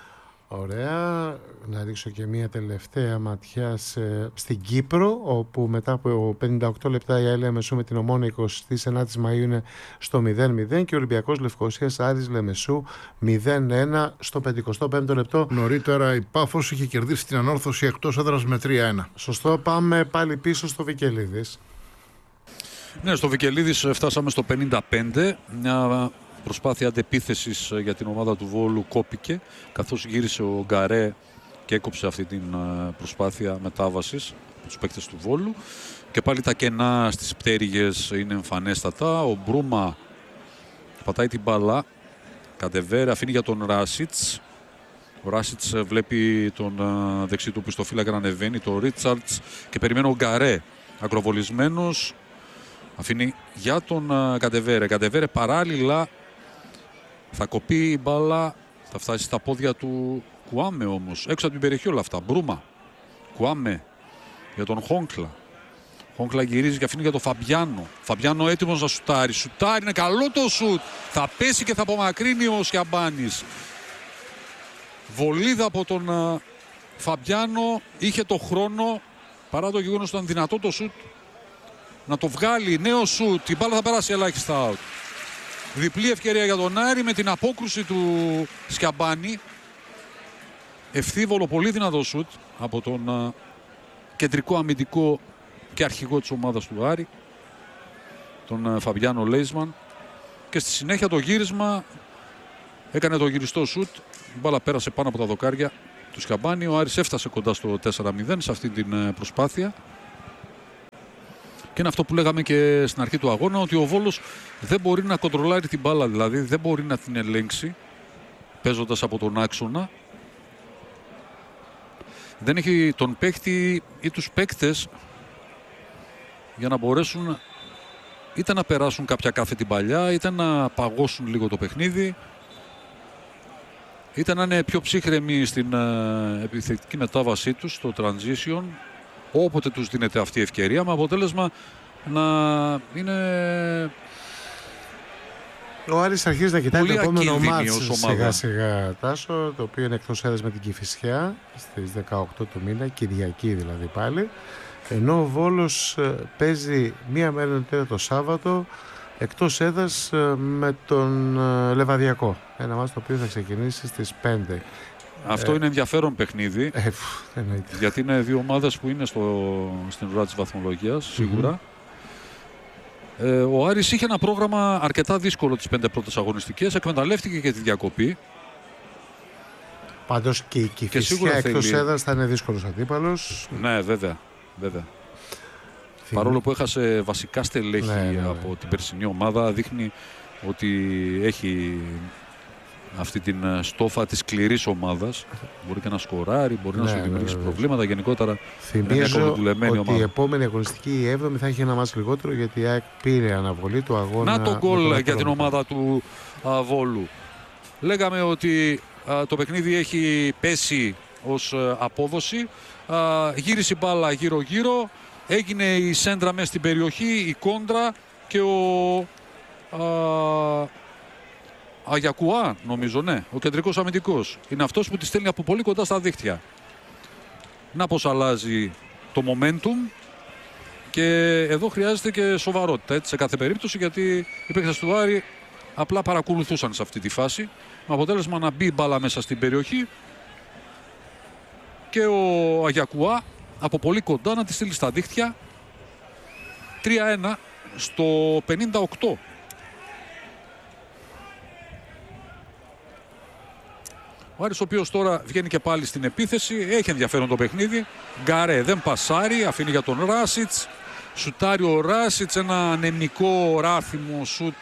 Ωραία. Να ρίξω και μια τελευταία ματιά στην Κύπρο, όπου μετά από 58 λεπτά η Αέλια Μεσού με την Ομόνοια 29 Μαΐου είναι στο 0-0 και ο Ολυμπιακός Λευκοσίας Άρης Λεμεσού 0-1 στο 55ο λεπτό. Νωρίτερα η Πάφος είχε κερδίσει την Ανόρθωση εκτός έδρας με 3-1. Σωστό. Πάμε πάλι πίσω στο Βικελίδης. Ναι, στο Βικελίδης φτάσαμε στο 55. Μια προσπάθεια αντεπίθεσης για την ομάδα του Βόλου κόπηκε, καθώς γύρισε ο Γκαρέ και έκοψε αυτή την προσπάθεια μετάβασης τους παίκτες του Βόλου. Και πάλι τα κενά στις πτέρυγες είναι εμφανέστατα. Ο Μπρούμα πατάει την μπάλα, Καντεβέρε αφήνει για τον Ράσιτς. Ο Ράσιτς βλέπει τον δεξί του πιστοφύλακα να ανεβαίνει, το Ρίτσαρτς, και περιμένει ο Γκαρέ ακροβολισμένος. Αφήνει για τον Καντεβέρε. Καντεβέρε παράλληλα θα κοπεί η μπάλα, θα φτάσει στα πόδια του Κουάμε όμως. Έξω από την περιοχή όλα αυτά. Μπρούμα, Κουάμε για τον Χόγκλα. Χόγκλα γυρίζει και αφήνει για τον Φαμπιάνο. Φαμπιάνο έτοιμος να σουτάρει. Σουτάρει, είναι καλό το σουτ. Θα πέσει και θα απομακρύνει ο Σιαμπάνης. Βολίδα από τον Φαμπιάνο. Είχε το χρόνο, παρά το γεγονός ότι ήταν δυνατό το σουτ, να το βγάλει. Νέο σουτ. Η μπάλα θα περάσει ελάχιστα out. Διπλή ευκαιρία για τον Άρη με την απόκρουση του Σιαμπάνη. Ευθύβολο, πολύ δυνατό σουτ από τον κεντρικό αμυντικό και αρχηγό της ομάδας του Άρη, τον Φαμπιάνο Λέισμαν. Και στη συνέχεια το γύρισμα έκανε το γυριστό σουτ. Η μπάλα πέρασε πάνω από τα δοκάρια του Σιαμπάνη. Ο Άρης έφτασε κοντά στο 4-0 σε αυτή την προσπάθεια. Και είναι αυτό που λέγαμε και στην αρχή του αγώνα, ότι ο Βόλος δεν μπορεί να κοντρολάρει την μπάλα, δηλαδή δεν μπορεί να την ελέγξει παίζοντας από τον άξονα. Δεν έχει τον παίκτη ή τους παίκτες για να μπορέσουν είτε να περάσουν κάποια κάθετη παλιά, είτε να παγώσουν λίγο το παιχνίδι, είτε να είναι πιο ψύχρεμοι στην επιθετική μετάβασή τους, στο transition, όποτε τους δίνεται αυτή η ευκαιρία, με αποτέλεσμα να είναι... Ο Άρης αρχίζει να κοιτάει το επόμενο μάτς σιγά σιγά, Τάσο, το οποίο είναι εκτός έδρας με την Κηφισιά στις 18 του μήνα, Κυριακή δηλαδή πάλι, ενώ ο Βόλος παίζει μία μέρα νωρίτερα το Σάββατο εκτός έδρας με τον Λεβαδιακό, ένα μάτς το οποίο θα ξεκινήσει στις 5. Αυτό είναι ενδιαφέρον παιχνίδι, γιατί είναι δύο ομάδες που είναι στην ουρά της βαθμολογίας, σίγουρα. Ο Άρης είχε ένα πρόγραμμα αρκετά δύσκολο τις 5 πρώτες αγωνιστικές, εκμεταλλεύτηκε και τη διακοπή. Πάντως και η Κηφισιά εκτός έδρας θα είναι δύσκολος αντίπαλος. Ναι, βέβαια. Παρόλο που έχασε βασικά στελέχη από την περσινή ομάδα, δείχνει ότι έχει αυτή την στόφα της σκληρής ομάδας. Μπορεί και να σκοράρει, μπορεί να σου δημιουργήσει προβλήματα. Γενικότερα θυμίζω ότι η επόμενη αγωνιστική, η 7η, θα έχει ένα μάτς λιγότερο, γιατί η ΑΕΚ πήρε αναβολή του αγώνα. Να το γκολ για την ομάδα του Βόλου. Λέγαμε ότι το παιχνίδι έχει πέσει ως απόδοση. Γύρισε η μπάλα γύρω-γύρω. Έγινε η σέντρα μέσα στην περιοχή, η κόντρα και ο Αγιακουά, νομίζω, ναι, ο κεντρικός αμυντικός. Είναι αυτός που τη στέλνει από πολύ κοντά στα δίχτυα. Να πως αλλάζει το momentum, και εδώ χρειάζεται και σοβαρότητα, έτσι, σε κάθε περίπτωση, γιατί οι παίκτες του Άρη απλά παρακολουθούσαν σε αυτή τη φάση, με αποτέλεσμα να μπει μπάλα μέσα στην περιοχή και ο Αγιακουά από πολύ κοντά να τη στείλει στα δίχτυα. 3-1 στο 58. Ο Άρης, ο οποίος τώρα βγαίνει και πάλι στην επίθεση, έχει ενδιαφέρον το παιχνίδι. Γκαρέ δεν πασάρει, αφήνει για τον Ράσιτς. Σουτάρει ο Ράσιτς, ένα ανεμικό ράθιμο σουτ.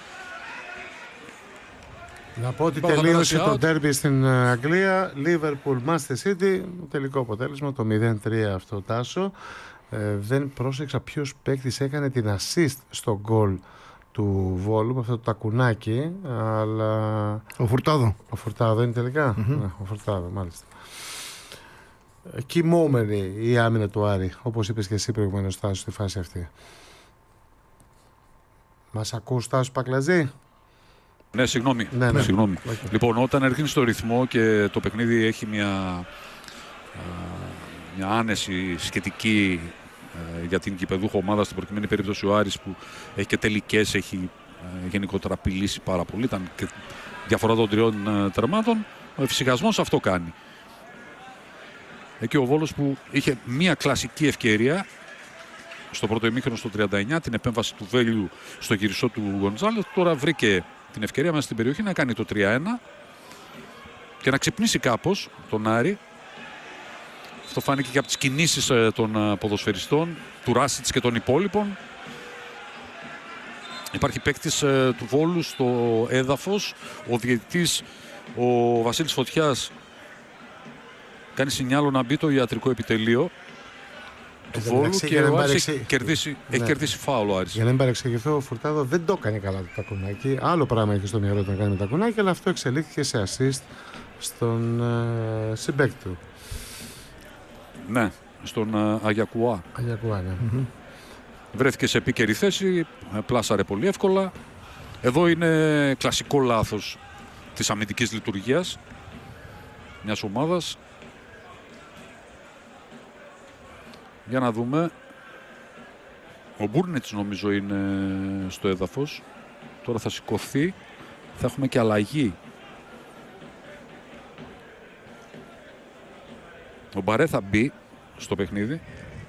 Να πω ότι τελείωσε το ντέρμπι στην Αγγλία. Liverpool Manchester City. Τελικό αποτέλεσμα το 0-3 αυτό, Τάσο. Δεν πρόσεξα ποιος παίκτης έκανε την assist στο γκολ του Βόλου με αυτό το τακουνάκι, αλλά... Ο Φουρτάδο. Ο Φουρτάδο είναι τελικά. Ο Φουρτάδο, μάλιστα. Κοιμόμενη η άμυνα του Άρη, όπως είπες και εσύ προηγουμένως, Τάσο, στη φάση αυτή. Μας ακούς, Τάσο Πακλαζή? Ναι, συγγνώμη. Συγγνώμη. Okay. Λοιπόν, όταν έρχεται στο ρυθμό και το παιχνίδι έχει μια άνεση σχετική για την κυπεδούχο ομάδα, στην προκειμένη περίπτωση ο Άρης, που έχει και τελικές, έχει γενικότερα απειλήσει πάρα πολύ, ήταν και διαφορά των 3 τερμάτων, ο εφησυχασμός αυτό κάνει. Εκεί ο Βόλος, που είχε μια κλασική ευκαιρία στο πρώτο ημίχρονο στο 39, την επέμβαση του Βέλιου στο γυριστό του Γκοντζάλες, τώρα βρήκε την ευκαιρία μέσα στην περιοχή να κάνει το 3-1 και να ξυπνήσει κάπως τον Άρη. Αυτό φάνηκε και από τις κινήσεις των ποδοσφαιριστών, του Ράσιτς και των υπόλοιπων. Υπάρχει παίκτης του Βόλου στο έδαφος. Ο διαιτητής, ο Βασίλης Φωτιάς, κάνει σινιάλο να μπει το ιατρικό επιτελείο του Βόλου και ο Άρης έχει κερδίσει φάουλ ο Άρης. Για να μην παρεξηγηθώ, ο Φουρτάδο δεν το έκανε καλά το τακουνάκι. Άλλο πράγμα έχει στο μυαλό του να κάνει με τακουνάκι, αλλά αυτό εξελίχθηκε σε assist στον συμπαίκτη του. Ναι, στον Αγιακουά. Αγιακουά, ναι. βρέθηκε σε επίκαιρη θέση, πλάσαρε πολύ εύκολα. Εδώ είναι κλασικό λάθος της αμυντικής λειτουργίας μιας ομάδας. Για να δούμε. Ο Μπούρνιτς νομίζω είναι στο έδαφος. Τώρα θα σηκωθεί. Θα έχουμε και αλλαγή. Ο Μπαρέ θα μπει στο παιχνίδι.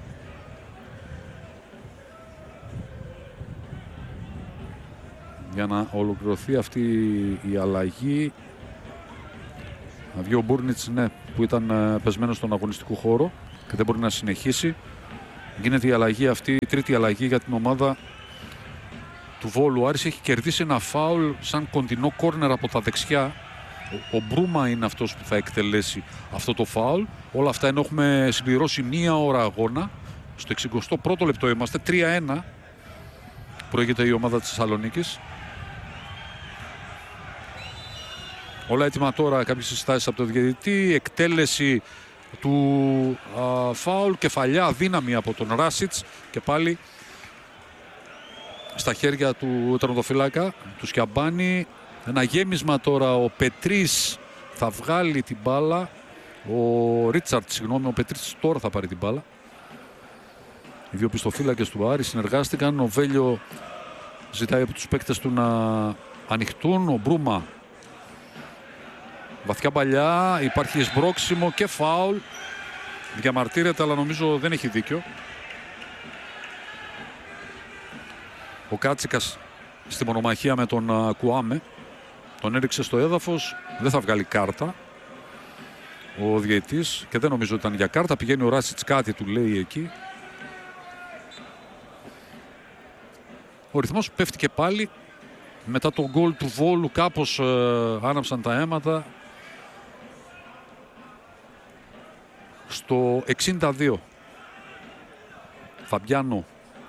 Για να ολοκληρωθεί αυτή η αλλαγή. Να βγει ο Μπούρνιτς, ναι, που ήταν πεσμένος στον αγωνιστικό χώρο και δεν μπορεί να συνεχίσει. Γίνεται η αλλαγή αυτή, η τρίτη αλλαγή για την ομάδα του Βόλου. Ο Άρης έχει κερδίσει ένα φάουλ σαν κοντινό κόρνερ από τα δεξιά. Ο Μπρούμα είναι αυτός που θα εκτελέσει αυτό το φάουλ. Όλα αυτά ενώ έχουμε συμπληρώσει μία ώρα αγώνα. Στο 61ο λεπτό είμαστε, 3-1. Προηγείται η ομάδα της Θεσσαλονίκης. Όλα έτοιμα τώρα, κάποιες συστάσεις από τον διαιτητή. Εκτέλεση του φάουλ, κεφαλιά δύναμη από τον Ράσιτς και πάλι στα χέρια του τερματοφύλακα του Σκιαμπάνη. Ένα γέμισμα τώρα, ο Πετρίς θα βγάλει την μπάλα, ο Πετρίς τώρα θα πάρει την μπάλα. Οι δύο πιστοφύλακες του Άρη συνεργάστηκαν, ο Βέλιο ζητάει από τους παίκτες του να ανοιχτούν, ο Μπρούμα βαθιά παλιά, υπάρχει σμπρόξιμο και φάουλ. Διαμαρτύρεται, αλλά νομίζω δεν έχει δίκιο. Ο Κάτσικας στη μονομαχία με τον Κουάμε. Τον έριξε στο έδαφος, δεν θα βγάλει κάρτα ο διαιτητής και δεν νομίζω ότι ήταν για κάρτα. Πηγαίνει ο Ράσιτς, κάτι του λέει εκεί. Ο ρυθμός πέφτει και πάλι. Μετά τον γκολ του Βόλου κάπως άναψαν τα αίματα. Στο 62 Φαμπιάνο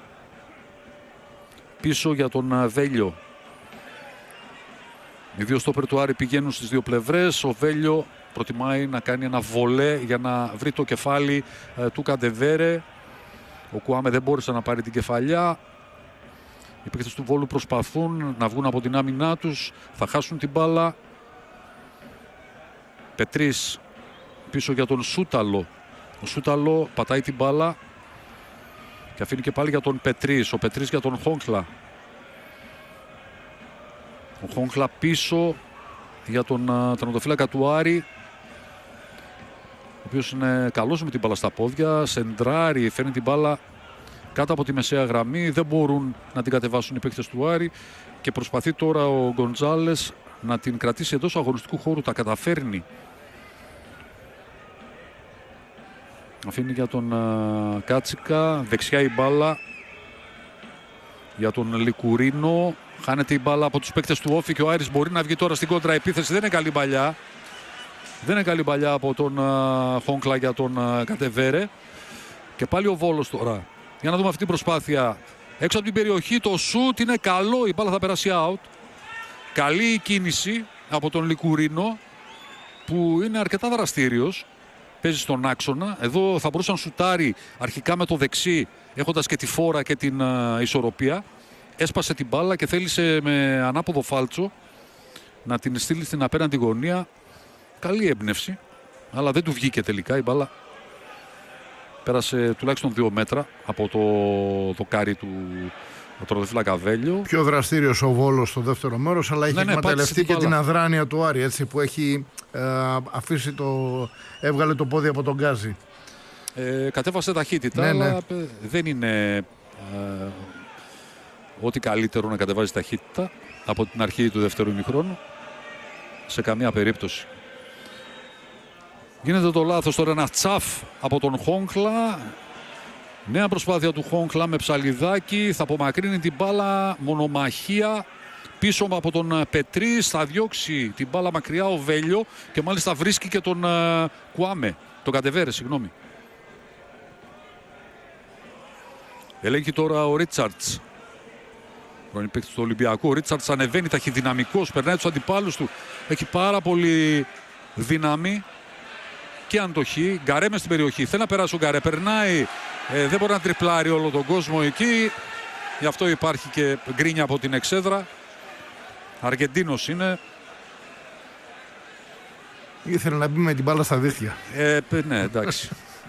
πίσω για τον Βέλιο. Οι δύο στόπερ του Άρη πηγαίνουν στις δύο πλευρές. Ο Βέλιο προτιμάει να κάνει ένα βολέ για να βρει το κεφάλι του Καντεβέρε. Ο Κουάμε δεν μπόρεσε να πάρει την κεφαλιά. Οι παίκτες του Βόλου προσπαθούν να βγουν από την άμυνά τους. Θα χάσουν την μπάλα. Πετρίς πίσω για τον Σούταλο. Ο Σούταλο πατάει την μπάλα και αφήνει και πάλι για τον Πετρίς. Ο Πετρίς για τον Χόγκλα. Ο Χόγκλα πίσω για τον τερματοφύλακα του Άρη, ο οποίος είναι καλός με την μπάλα στα πόδια. Σεντράρει, φέρνει την μπάλα κάτω από τη μεσαία γραμμή. Δεν μπορούν να την κατεβάσουν οι παίκτες του Άρη και προσπαθεί τώρα ο Γκοντζάλες να την κρατήσει εντός αγωνιστικού χώρου. Τα καταφέρνει. Αφήνει για τον Κάτσικα. Δεξιά η μπάλα για τον Λικουρίνο. Χάνεται η μπάλα από τους παίκτες του Όφη και ο Άρης μπορεί να βγει τώρα στην κόντρα επίθεση. Δεν είναι καλή μπαλιά. Δεν είναι καλή μπαλιά από τον Χόγκλα για τον Κατεβέρε. Και πάλι ο Βόλος τώρα. Για να δούμε αυτή την προσπάθεια. Έξω από την περιοχή το σουτ είναι καλό. Η μπάλα θα περάσει out. Καλή η κίνηση από τον Λικουρίνο που είναι αρκετά δραστήριος. Παίζει στον άξονα. Εδώ θα μπορούσε να σουτάρει αρχικά με το δεξί, έχοντας και τη φόρα και την ισορροπία. Έσπασε την μπάλα και θέλησε με ανάποδο φάλτσο να την στείλει στην απέναντι γωνία. Καλή έμπνευση, αλλά δεν του βγήκε τελικά. Η μπάλα πέρασε τουλάχιστον 2 μέτρα από το δοκάρι του τερματοφύλακα Βέλιο. Πιο δραστήριος ο Βόλος στο δεύτερο μέρος, αλλά έχει εκμεταλλευτεί και την αδράνεια του Άρη, έτσι, που έχει αφήσει έβγαλε το πόδι από τον γκάζι. Κατέβασε ταχύτητα, αλλά δεν είναι ό,τι καλύτερο να κατεβάζει ταχύτητα από την αρχή του δεύτερου ημιχρόνου. Σε καμία περίπτωση. Γίνεται το λάθος τώρα, ένα τσαφ από τον Χόγκλα. Νέα προσπάθεια του Χόγκλα με ψαλιδάκι. Θα απομακρύνει την μπάλα, μονομαχία. Πίσω από τον Πετρίς θα διώξει την μπάλα μακριά ο Βέλιο και μάλιστα βρίσκει και τον Κουάμε. Τον Κατεβέρε, συγγνώμη. Ελέγχει τώρα ο Ρίτσαρτς. Πρώην παίκτης του Ολυμπιακού. Ο Ρίτσαρτς ανεβαίνει ταχυδυναμικός, περνάει τους αντιπάλους του. Έχει πάρα πολύ δύναμη και αντοχή. Γκαρέ μες στην περιοχή. Θέλει να περάσει ο Γκαρέ. Περνάει Δεν μπορεί να τριπλάρει όλο τον κόσμο εκεί. Γι' αυτό υπάρχει και γκρίνια από την εξέδρα. Αργεντίνος είναι. Ήθελε να μπει με την μπάλα στα δίχτυα. Ναι, εντάξει.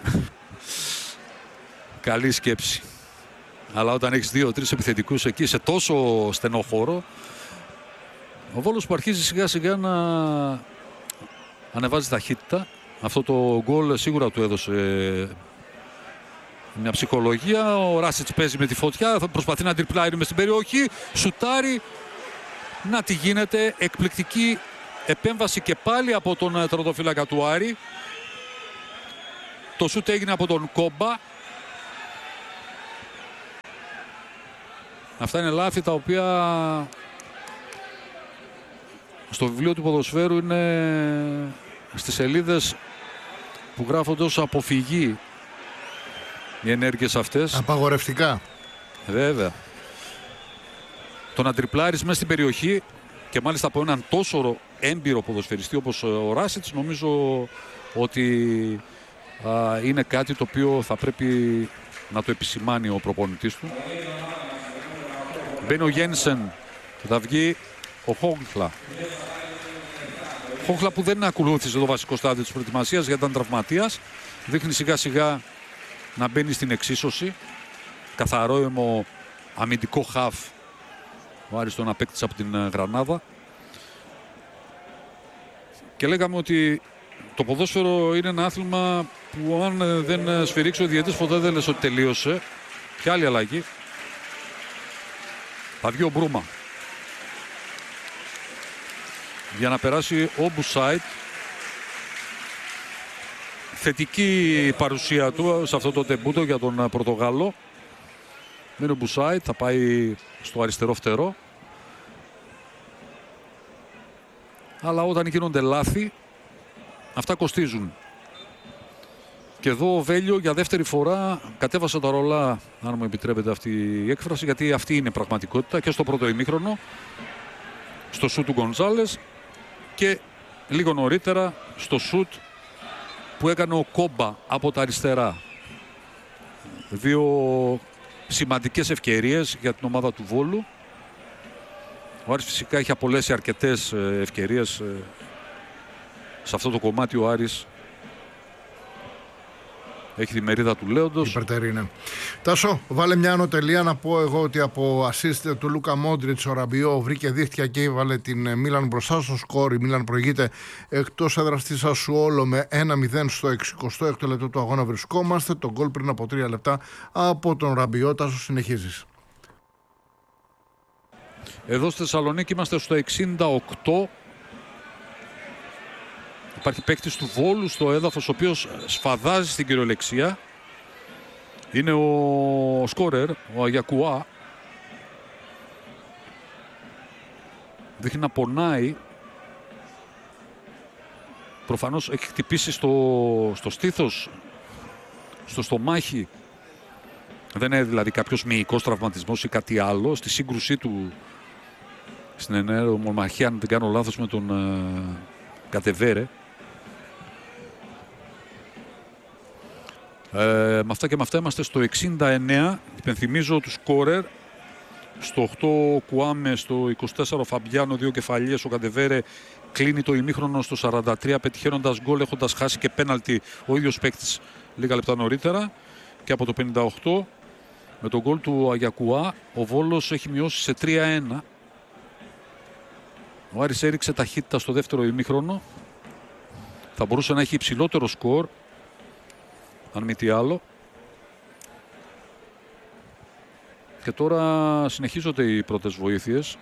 Καλή σκέψη. Αλλά όταν έχεις 2-3 επιθετικούς εκεί σε τόσο στενό χώρο, ο Βόλος που αρχίζει σιγά σιγά να ανεβάζει ταχύτητα. Αυτό το γκολ σίγουρα του έδωσε μια ψυχολογία. Ο Ράσιτς παίζει με τη φωτιά, θα προσπαθεί να τριπλάρει μες στην περιοχή, σουτάρει. Να τι γίνεται, εκπληκτική επέμβαση και πάλι από τον τερματοφύλακα του Άρη. Το σουτ έγινε από τον Κόμπα. Αυτά είναι λάθη τα οποία στο βιβλίο του ποδοσφαίρου είναι στις σελίδες που γράφονται ως αποφυγή οι ενέργειες αυτές. Απαγορευτικά. Βέβαια. Το να τριπλάρεις μέσα στην περιοχή και μάλιστα από έναν τόσο έμπειρο ποδοσφαιριστή όπως ο Ράσιτς, νομίζω ότι είναι κάτι το οποίο θα πρέπει να το επισημάνει ο προπονητής του. Μπαίνει ο Γένσεν και θα βγει ο Χόγκλα. Χόγκλα που δεν ακολούθησε το βασικό στάδιο της προετοιμασίας γιατί ήταν τραυματίας. Δείχνει σιγά σιγά να μπαίνει στην εξίσωση. Καθαρό αιμο αμυντικό χαφ. Ο Άρης τον απέκτησε από την Γρανάδα. Και λέγαμε ότι το ποδόσφαιρο είναι ένα άθλημα που αν δεν σφυρίξει ο διαιτητής ποτέ δεν λες ότι τελείωσε. Και άλλη αλλαγή. Θα βγει ο Μπρούμα για να περάσει ο Μπουσάιτ. Θετική παρουσία του σε αυτό το τεμπούτο για τον Πορτογάλο. Είναι ο Μπουσάιτ, θα πάει στο αριστερό φτερό. Αλλά όταν γίνονται λάθη, αυτά κοστίζουν. Και εδώ ο Βέλιο για δεύτερη φορά κατέβασε τα ρολά, αν μου επιτρέπετε αυτή η έκφραση, γιατί αυτή είναι πραγματικότητα και στο πρώτο ημίχρονο, στο σουτ του Γκονζάλες και λίγο νωρίτερα στο σουτ που έκανε ο Κόμπα από τα αριστερά. Δύο σημαντικές ευκαιρίες για την ομάδα του Βόλου. Ο Άρης φυσικά έχει απολέσει αρκετές ευκαιρίες σε αυτό το κομμάτι. Ο Άρης έχει τη μερίδα του λέοντος. Υπερτερή είναι. Τάσο, βάλε μια ανωτελεία να πω εγώ ότι από assist του Λούκα Μόντριτς ο Ραμπιό βρήκε δίχτυα και έβαλε την Μίλαν μπροστά στο σκόρ. Η Μίλαν προηγείται εκτός έδρας της Σασουόλο με 1-0 στο 66ο λεπτό του αγώνα βρισκόμαστε. Το γκολ πριν από 3 λεπτά από τον Ραμπιό. Τάσο, συνεχίζεις. Εδώ στη Θεσσαλονίκη είμαστε στο 68. Υπάρχει παίκτης του Βόλου στο έδαφος, ο οποίος σφαδάζει στην κυριολεξία. Είναι ο σκόρερ, ο Αγιακουά. Δείχνει να πονάει. Προφανώς έχει χτυπήσει στο στήθος, στο στομάχι. Δεν είναι δηλαδή κάποιος μυϊκός τραυματισμός ή κάτι άλλο. Στη σύγκρουσή του στην ενέργεια, αν δεν κάνω λάθος, με τον Κατεβέρε. Με αυτά και με αυτά είμαστε στο 69. Υπενθυμίζω του σκόρερ. Στο 8 Κουάμε, στο 24 Φαμπιάνο, 2 κεφαλιές. Ο Κατεβέρε κλείνει το ημίχρονο στο 43, πετυχαίνοντας γκολ, έχοντας χάσει και πέναλτι ο ίδιος παίκτης λίγα λεπτά νωρίτερα. Και από το 58 με τον γκολ του Αγιακουά ο Βόλος έχει μειώσει σε 3-1. Ο Άρης έριξε ταχύτητα στο δεύτερο ημίχρονο. Θα μπορούσε να έχει υψηλότερο σκορ, αν μη τι άλλο. Και τώρα συνεχίζονται οι πρώτες βοήθειες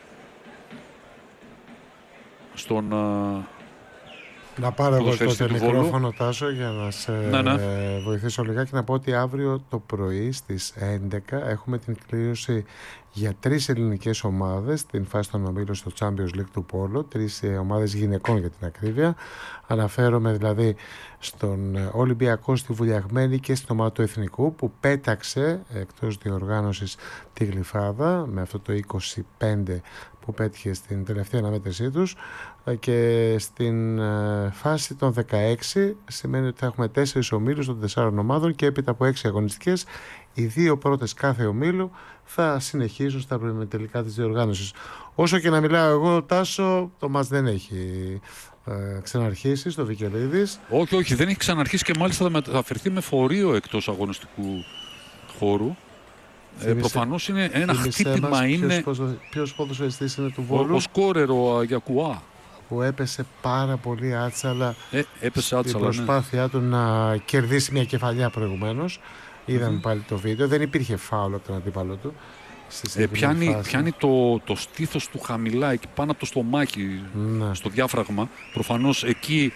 στον να πάρω εγώ το μικρόφωνο, Τάσο, για να σε βοηθήσω λιγάκι, να πω ότι αύριο το πρωί στις 11 έχουμε την κλήρωση για 3 ελληνικές ομάδες στην φάση των ομίλων στο Champions League του Πόλο, 3 ομάδες γυναικών για την ακρίβεια. Αναφέρομαι δηλαδή στον Ολυμπιακό, στη Βουλιαγμένη και στην ομάδα του Εθνικού, που πέταξε εκτός διοργάνωσης τη Γλυφάδα με αυτό το 25 που πέτυχε στην τελευταία αναμέτρησή τους, και στην φάση των 16 σημαίνει ότι θα έχουμε 4 ομίλους των 4 ομάδων και έπειτα από 6 αγωνιστικές οι 2 πρώτες κάθε ομίλου θα συνεχίσουν στα τελικά της διοργάνωσης. Όσο και να μιλάω εγώ, Τάσο, το μας δεν έχει ξαναρχίσει στο Βικελίδης. Όχι, δεν έχει ξαναρχίσει και μάλιστα θα μεταφερθεί με φορείο εκτός αγωνιστικού χώρου. Προφανώς είναι ένα χτύπημα. Ποιος ποδοσφαιριστής είναι του Βόλου? Ο σκόρερ, ο Αγιακουά, που έπεσε πάρα πολύ άτσαλα στην προσπάθειά του να κερδίσει μια κεφαλιά προηγουμένως. Είδαμε πάλι το βίντεο, δεν υπήρχε φάουλ από τον αντίπαλο του. Πιάνει το στήθος του χαμηλά, εκεί πάνω από το στομάχι, στο διάφραγμα. Προφανώς εκεί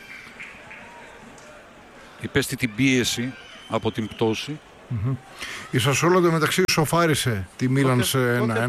υπέστη την πίεση από την πτώση. Η Σασσόλο εντωμεταξύ σοφάρισε τη Μίλαν σε 1-1.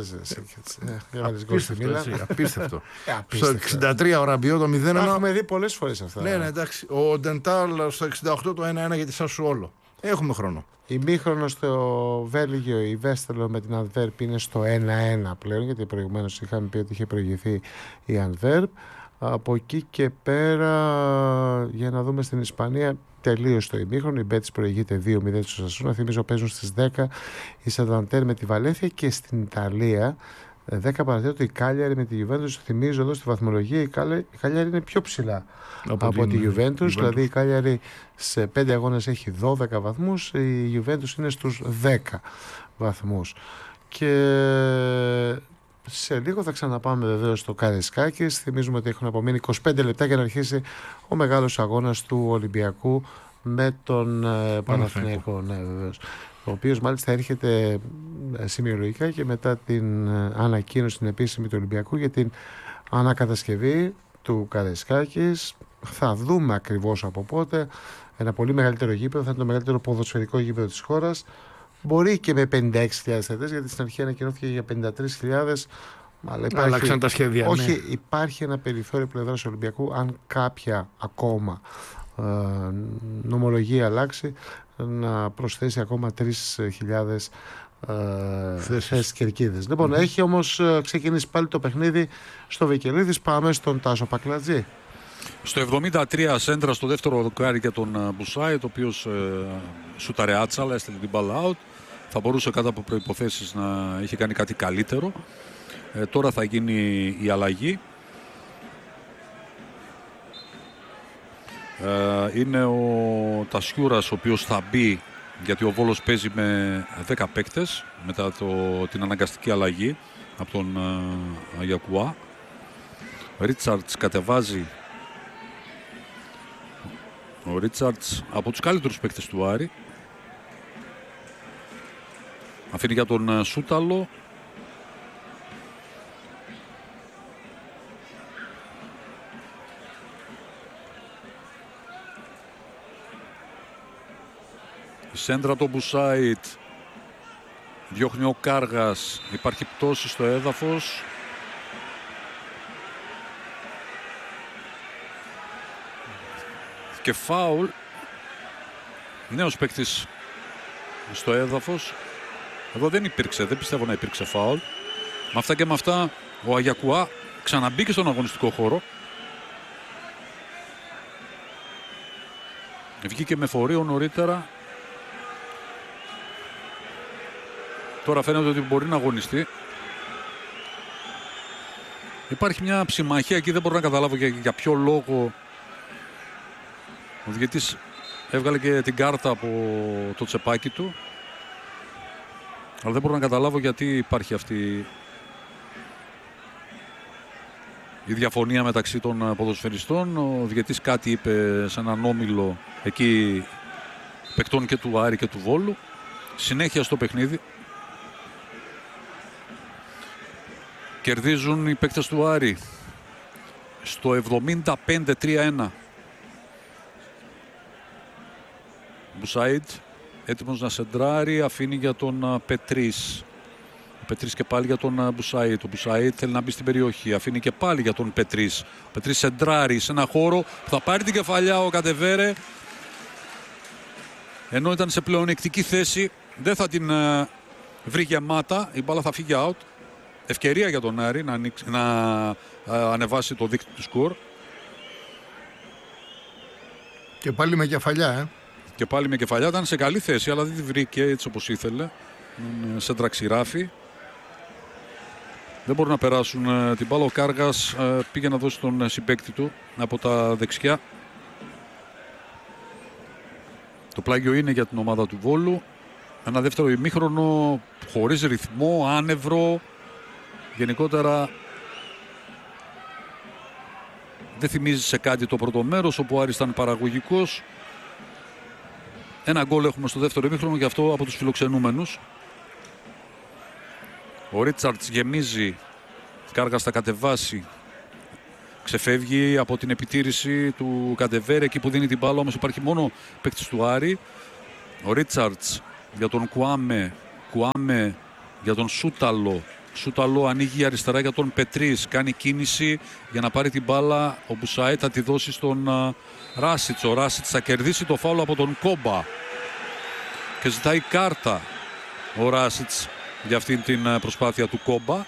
Απίστευτο. Στο 63 ο Ραμπιό το 0-1. Τα έχουμε δει πολλές φορές αυτά. Ναι, εντάξει. Ο Ντεντάλ στο 68 το 1-1 για τη Σασσόλο. Έχουμε χρόνο. Ημίχρονο στο Βέλγιο, η Βέστελο με την Αντβέρπ είναι στο 1-1 πλέον, γιατί προηγουμένως είχαμε πει ότι είχε προηγηθεί η Αντβέρπ. Από εκεί και πέρα, για να δούμε στην Ισπανία, τελείωσε το ημίχρονο. Η Μπέτις προηγείται 2-0 στο Σασούνα. Θυμίζω παίζουν στις 10 η Σανταντέρ με τη Βαλένθια, και στην Ιταλία 10 παρατέταρτο η Κάλιαρη με τη Γιουβέντους. Θυμίζω εδώ στη βαθμολογία η Κάλιαρη είναι πιο ψηλά από τη Γιουβέντους. Δηλαδή η Κάλιαρη σε 5 αγώνες έχει 12 βαθμούς, η Γιουβέντους είναι στους 10 βαθμούς. Και σε λίγο θα ξαναπάμε βεβαίως στο Καραϊσκάκης. Θυμίζουμε ότι έχουν απομείνει 25 λεπτά για να αρχίσει ο μεγάλος αγώνας του Ολυμπιακού με τον Παναθηναϊκό. Ναι, βεβαίως. Ο οποίος μάλιστα έρχεται σημειολογικά και μετά την ανακοίνωση την επίσημη του Ολυμπιακού για την ανακατασκευή του Καραϊσκάκης. Θα δούμε ακριβώς από πότε. Ένα πολύ μεγαλύτερο γήπεδο, θα είναι το μεγαλύτερο ποδοσφαιρικό γήπεδο της χώρας. Μπορεί και με 56.000 θέτες, γιατί στην αρχή ανακοινώθηκε για 53.000. Αλλά άλλαξαν τα σχέδια. Όχι, ναι. Υπάρχει ένα περιθώριο πλευράς Ολυμπιακού, αν κάποια ακόμα νομολογία αλλάξει, να προσθέσει ακόμα 3.000 θέσεις κερκίδες. Λοιπόν, έχει όμως ξεκινήσει πάλι το παιχνίδι στο Βικελίδης. Πάμε στον Τάσο Πακλατζή. Στο 73 σέντρα στο δεύτερο δοκάρι για τον Μπουσάιτ, ο οποίος σούταρε άτσαλα, έστειλε την μπάλα out. Θα μπορούσε κάτω από προϋποθέσεις να είχε κάνει κάτι καλύτερο. Τώρα θα γίνει η αλλαγή. Είναι ο Τασιούρας ο οποίος θα μπει, γιατί ο Βόλος παίζει με 10 παίκτες μετά την αναγκαστική αλλαγή από τον Αγιακουά. Ρίτσαρτς κατεβάζει. Ο Ρίτσαρτς από τους καλύτερους παίκτες του Άρη. Αφήνει για τον Σούταλο. Η σέντρα από τον Μπουσάιτ. Διώχνει ο Κάργας. Υπάρχει πτώση στο έδαφος. Και φάουλ. Νέος παίκτης στο έδαφος. Εδώ δεν πιστεύω να υπήρξε φάουλ. Με αυτά και με αυτά ο Αγιακουά ξαναμπήκε στον αγωνιστικό χώρο. Βγήκε με φορείο νωρίτερα. Τώρα φαίνεται ότι μπορεί να αγωνιστεί. Υπάρχει μια ψημαχία εκεί, δεν μπορώ να καταλάβω για ποιο λόγο. Ο διαιτητής έβγαλε και την κάρτα από το τσεπάκι του. Αλλά δεν μπορώ να καταλάβω γιατί υπάρχει αυτή η διαφωνία μεταξύ των ποδοσφαιριστών. Ο διαιτητής κάτι είπε σε έναν όμιλο εκεί παικτών και του Άρη και του Βόλου. Συνέχεια στο παιχνίδι. Κερδίζουν οι παίκτες του Άρη στο 75-3-1. Μπουσάιτ έτοιμος να σεντράρει, αφήνει για τον Πετρίς. Ο Πετρίς και πάλι για τον Μπουσαΐτ. Ο Μπουσαΐτ θέλει να μπει στην περιοχή. Αφήνει και πάλι για τον Πετρίς. Ο Πετρίς σεντράρει σε ένα χώρο που θα πάρει την κεφαλιά ο Καντεβέρε. Ενώ ήταν σε πλεονεκτική θέση, δεν θα την βρει γεμάτα. Η μπάλα θα φύγει out. Ευκαιρία για τον Άρη να ανεβάσει το δείκτη του σκορ. Και πάλι με κεφαλιά, Και πάλι με κεφαλιά. Ήταν σε καλή θέση, αλλά δεν τη βρήκε έτσι όπως ήθελε. Σε τραξιράφι. Δεν μπορούν να περάσουν την μπάλα. Ο Κάργας πήγε να δώσει τον συμπαίκτη του από τα δεξιά. Το πλάγιο είναι για την ομάδα του Βόλου. Ένα δεύτερο ημίχρονο χωρίς ρυθμό, άνευρο. Γενικότερα δεν θυμίζει σε κάτι το πρώτο μέρος, όπου ο Άρης ήταν παραγωγικός. Ένα γκολ έχουμε στο δεύτερο ημίχρονο, και αυτό από τους φιλοξενούμενους. Ο Ρίτσαρτς γεμίζει, Κάργας θα κατεβάσει. Ξεφεύγει από την επιτήρηση του Καντεβέρε, εκεί που δίνει την μπάλα, όμως υπάρχει μόνο παίκτης του Άρη. Ο Ρίτσαρτς για τον Κουάμε, Κουάμε για τον Σούταλο. Σούταλο ανοίγει αριστερά για τον Πετρίς, κάνει κίνηση για να πάρει την μπάλα. Ο Μπουσαΐτ θα τη δώσει στον Ράσιτς. Ο Ράσιτς θα κερδίσει το φάουλ από τον Κόμπα και ζητάει κάρτα ο Ράσιτς για αυτήν την προσπάθεια του Κόμπα.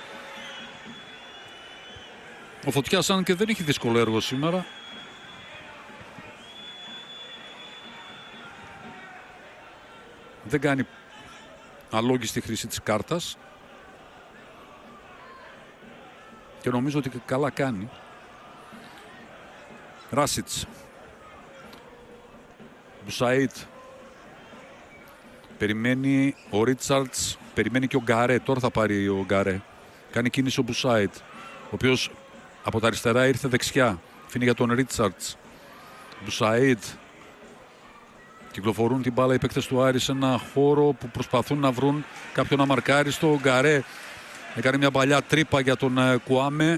Ο Φωτιάς, αν και δεν έχει δύσκολο έργο σήμερα, δεν κάνει αλόγιστη χρήση της κάρτας και νομίζω ότι καλά κάνει. Ράσιτς, Μπουσαΐτ, περιμένει ο Ρίτσαρτς, περιμένει και ο Γκαρέ. Τώρα θα πάρει ο Γκαρέ. Κάνει κίνηση ο Μπουσαΐτ, ο οποίος από τα αριστερά ήρθε δεξιά. Φύνει για τον Ρίτσαρτς. Μπουσαΐτ. Κυκλοφορούν την μπάλα οι παίκτες του Άρη σε ένα χώρο που προσπαθούν να βρουν κάποιον να μαρκάρει. Στο Γκαρέ έκανε μια παλιά τρύπα για τον Κουάμε.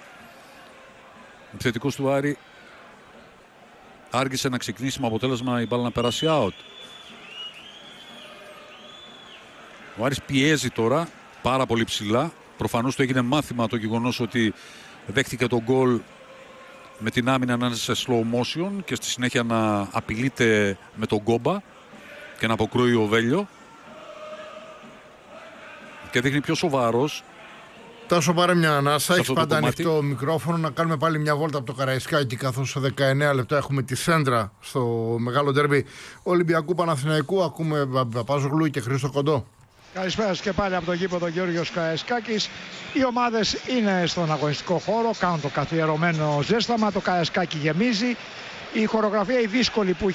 Ο επιθετικός του Άρη άργησε να ξεκινήσει με αποτέλεσμα η μπάλα να περάσει out. Ο Άρης πιέζει τώρα πάρα πολύ ψηλά. Προφανώς του έγινε μάθημα το γεγονός ότι δέχτηκε τον γκολ με την άμυνα να είναι σε slow motion και στη συνέχεια να απειλείται με τον Κόμπα και να αποκρούει ο Βέλιο και δείχνει πιο σοβαρός. Τάσο, πάρε μια ανάσα, έχεις πάντα ανοιχτό μικρόφωνο, να κάνουμε πάλι μια βόλτα από το Καραϊσκάκι, καθώς σε 19 λεπτά έχουμε τη σέντρα στο μεγάλο ντέρμπι Ολυμπιακού Παναθηναϊκού. Ακούμε Παπάζογλου και Χρήστο Κοντό. Καλησπέρα και πάλι από το γήπεδο Γεώργιος Καραϊσκάκης. Οι ομάδες είναι στον αγωνιστικό χώρο, κάνουν το καθιερωμένο ζέσταμα, το Καραϊσκάκι γεμίζει. Η χορογραφία η δύσκολη που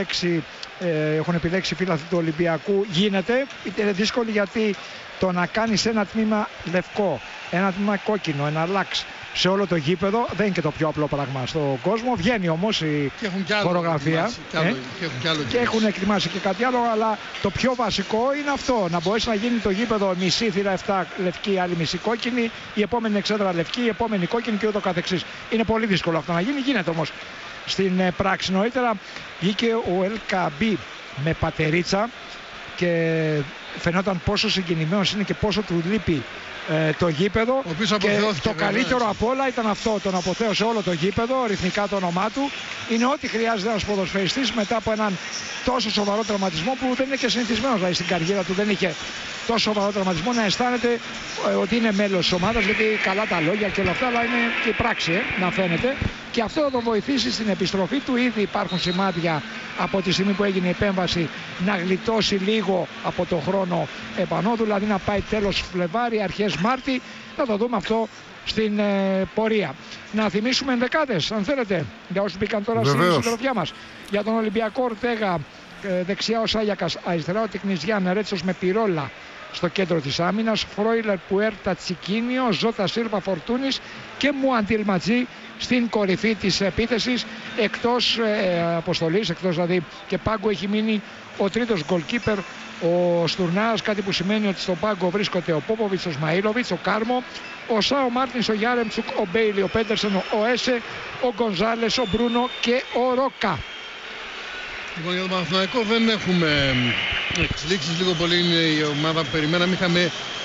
έχουν επιλέξει οι φίλαθλοι του Ολυμπιακού γίνεται. Είναι δύσκολη γιατί το να κάνεις ένα τμήμα λευκό, ένα τμήμα κόκκινο, ένα λάξ σε όλο το γήπεδο δεν είναι και το πιο απλό πράγμα στον κόσμο. Βγαίνει όμως η χορογραφία και έχουν ετοιμάσει και κάτι άλλο, αλλά το πιο βασικό είναι αυτό, να μπορέσει να γίνει το γήπεδο μισή θύρα 7 λευκή, άλλη μισή κόκκινη, η επόμενη εξέδρα λευκή, η επόμενη κόκκινη και ούτω καθεξής. Είναι πολύ δύσκολο αυτό να γίνει, γίνεται όμως στην πράξη. Νωρίτερα βγήκε ο ΕΛΚΑΜΠΗ με πατερίτσα και φαινόταν πόσο συγκινημένος είναι και πόσο του λείπει το γήπεδο, και το καλύτερο από όλα ήταν αυτό, τον αποθέωσε όλο το γήπεδο, ρυθμικά το όνομά του. Είναι ό,τι χρειάζεται ένας ποδοσφαιριστής μετά από έναν τόσο σοβαρό τραυματισμό που δεν είναι και συνηθισμένος, δηλαδή στην καριέρα του δεν είχε τόσο σοβαρό τραυματισμό, να αισθάνεται ότι είναι μέλος της ομάδας, γιατί καλά τα λόγια και όλα αυτά, αλλά είναι και η πράξη να φαίνεται, και αυτό θα τον βοηθήσει στην επιστροφή του. Ήδη υπάρχουν σημάδια από τη στιγμή που έγινε η επέμβαση να γλιτώσει λίγο από το χρόνο επανόδου, δηλαδή να πάει τέλος Φλεβάρι, αρχές Μάρτη. Θα το δούμε αυτό στην πορεία. Να θυμίσουμε ενδεκάδες, αν θέλετε, για όσους μπήκαν τώρα στην συντροφιά μας. Για τον Ολυμπιακό, Ορτέγα δεξιά ο Σάγιακας, αριστερά ο Τεκνιζιάν, Ρέτσος με Πυρόλα στο κέντρο της άμυνας, Φρόιλερ, Πουέρτα, Τσικίνιο, Ζώτα Σίλβα, Φορτούνης και Μουαντιλματζή στην κορυφή της επίθεσης. Εκτός αποστολής, εκτός δηλαδή και πάγκο, έχει μείνει ο τρίτος γκολκίπερ, ο Στουρνάς, κάτι που σημαίνει ότι στον πάγκο βρίσκονται ο Πόποβιτς, ο Σμαΐλοβιτς, ο Κάρμο, ο Σάο Μάρτινς, ο Γιάρεμτσουκ, ο Μπέιλι, ο Πέντερσεν, ο Έσε, ο Γκονζάλες, ο Μπρούνο και ο Ρόκα. Λοιπόν, για τον Παναθηναϊκό δεν έχουμε εξελίξεις, λίγο πολύ είναι η ομάδα που περιμέναμε. Είχαμε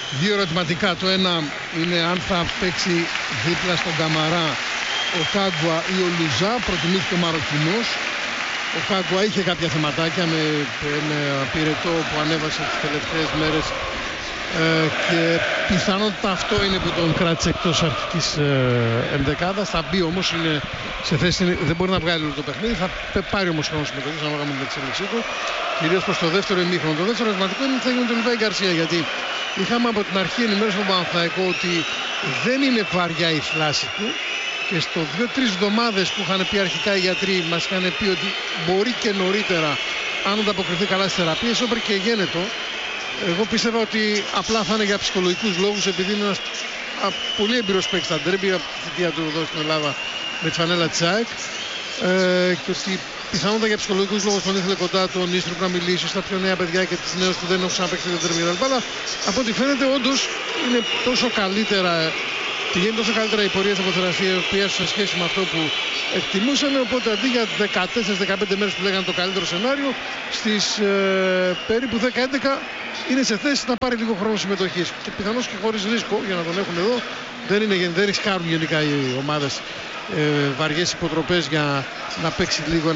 δύο ερωτηματικά. Το ένα είναι αν θα παίξει δίπλα στον Καμαρά ο Κάγκουα ή ο Λουζά. Προτιμήθηκε ο Μαροκινός. Ο Κάγκουα είχε κάποια θεματάκια με πυρετό που ανέβασε τις τελευταίες μέρες και πιθανότητα αυτό είναι που τον κράτησε εκτός αρχικής ενδεκάδας. Θα μπει όμως, είναι σε θέση, δεν μπορεί να βγάλει όλο το παιχνίδι, θα πάρει όμως χρόνο συμμετοχής ανάλογα με την εξέλιξή του, κυρίως προς το δεύτερο ημίχρονο. Το δεύτερο ερωτηματικό είναι τι θα γίνει με τον Λιβάη Γκαρσία, γιατί είχαμε από την αρχή ενημέρωση στον Παναθηναϊκό ότι δεν είναι βαριά η φλάση του και στο 2-3 εβδομάδες που είχαν πει αρχικά οι γιατροί μας είχαν πει ότι μπορεί και νωρίτερα αν ανταποκριθεί καλά στις θεραπείες, όπερ και γένετο. Εγώ πίστευα ότι απλά θα είναι για ψυχολογικούς λόγους, επειδή είναι ένας πολύ εμπειρός παίκτης στα ντέρμπι από τη θητεία του εδώ στην Ελλάδα με τη φανέλα της ΑΕΚ, και ότι πιθανότατα για ψυχολογικούς λόγους τον ήθελε κοντά τον Νίστρο που να μιλήσει στα πιο νέα παιδιά και τις νέες που δεν έχουν ξαναπαίξει το ντέρμπι. Αλλά από ό,τι φαίνεται όντως είναι τόσο καλύτερα, πηγαίνει τόσο καλύτερα η πορεία της αποθεραπείας σε σχέση με αυτό που εκτιμούσαμε, οπότε αντί για 14-15 μέρες που λέγανε το καλύτερο σενάριο, στις περίπου 10-11 είναι σε θέση να πάρει λίγο χρόνο συμμετοχής και πιθανώς και χωρίς ρίσκο για να τον έχουν εδώ. Δεν ρισκάρουν γενικά οι ομάδες βαριές υποτροπές για να παίξει λίγο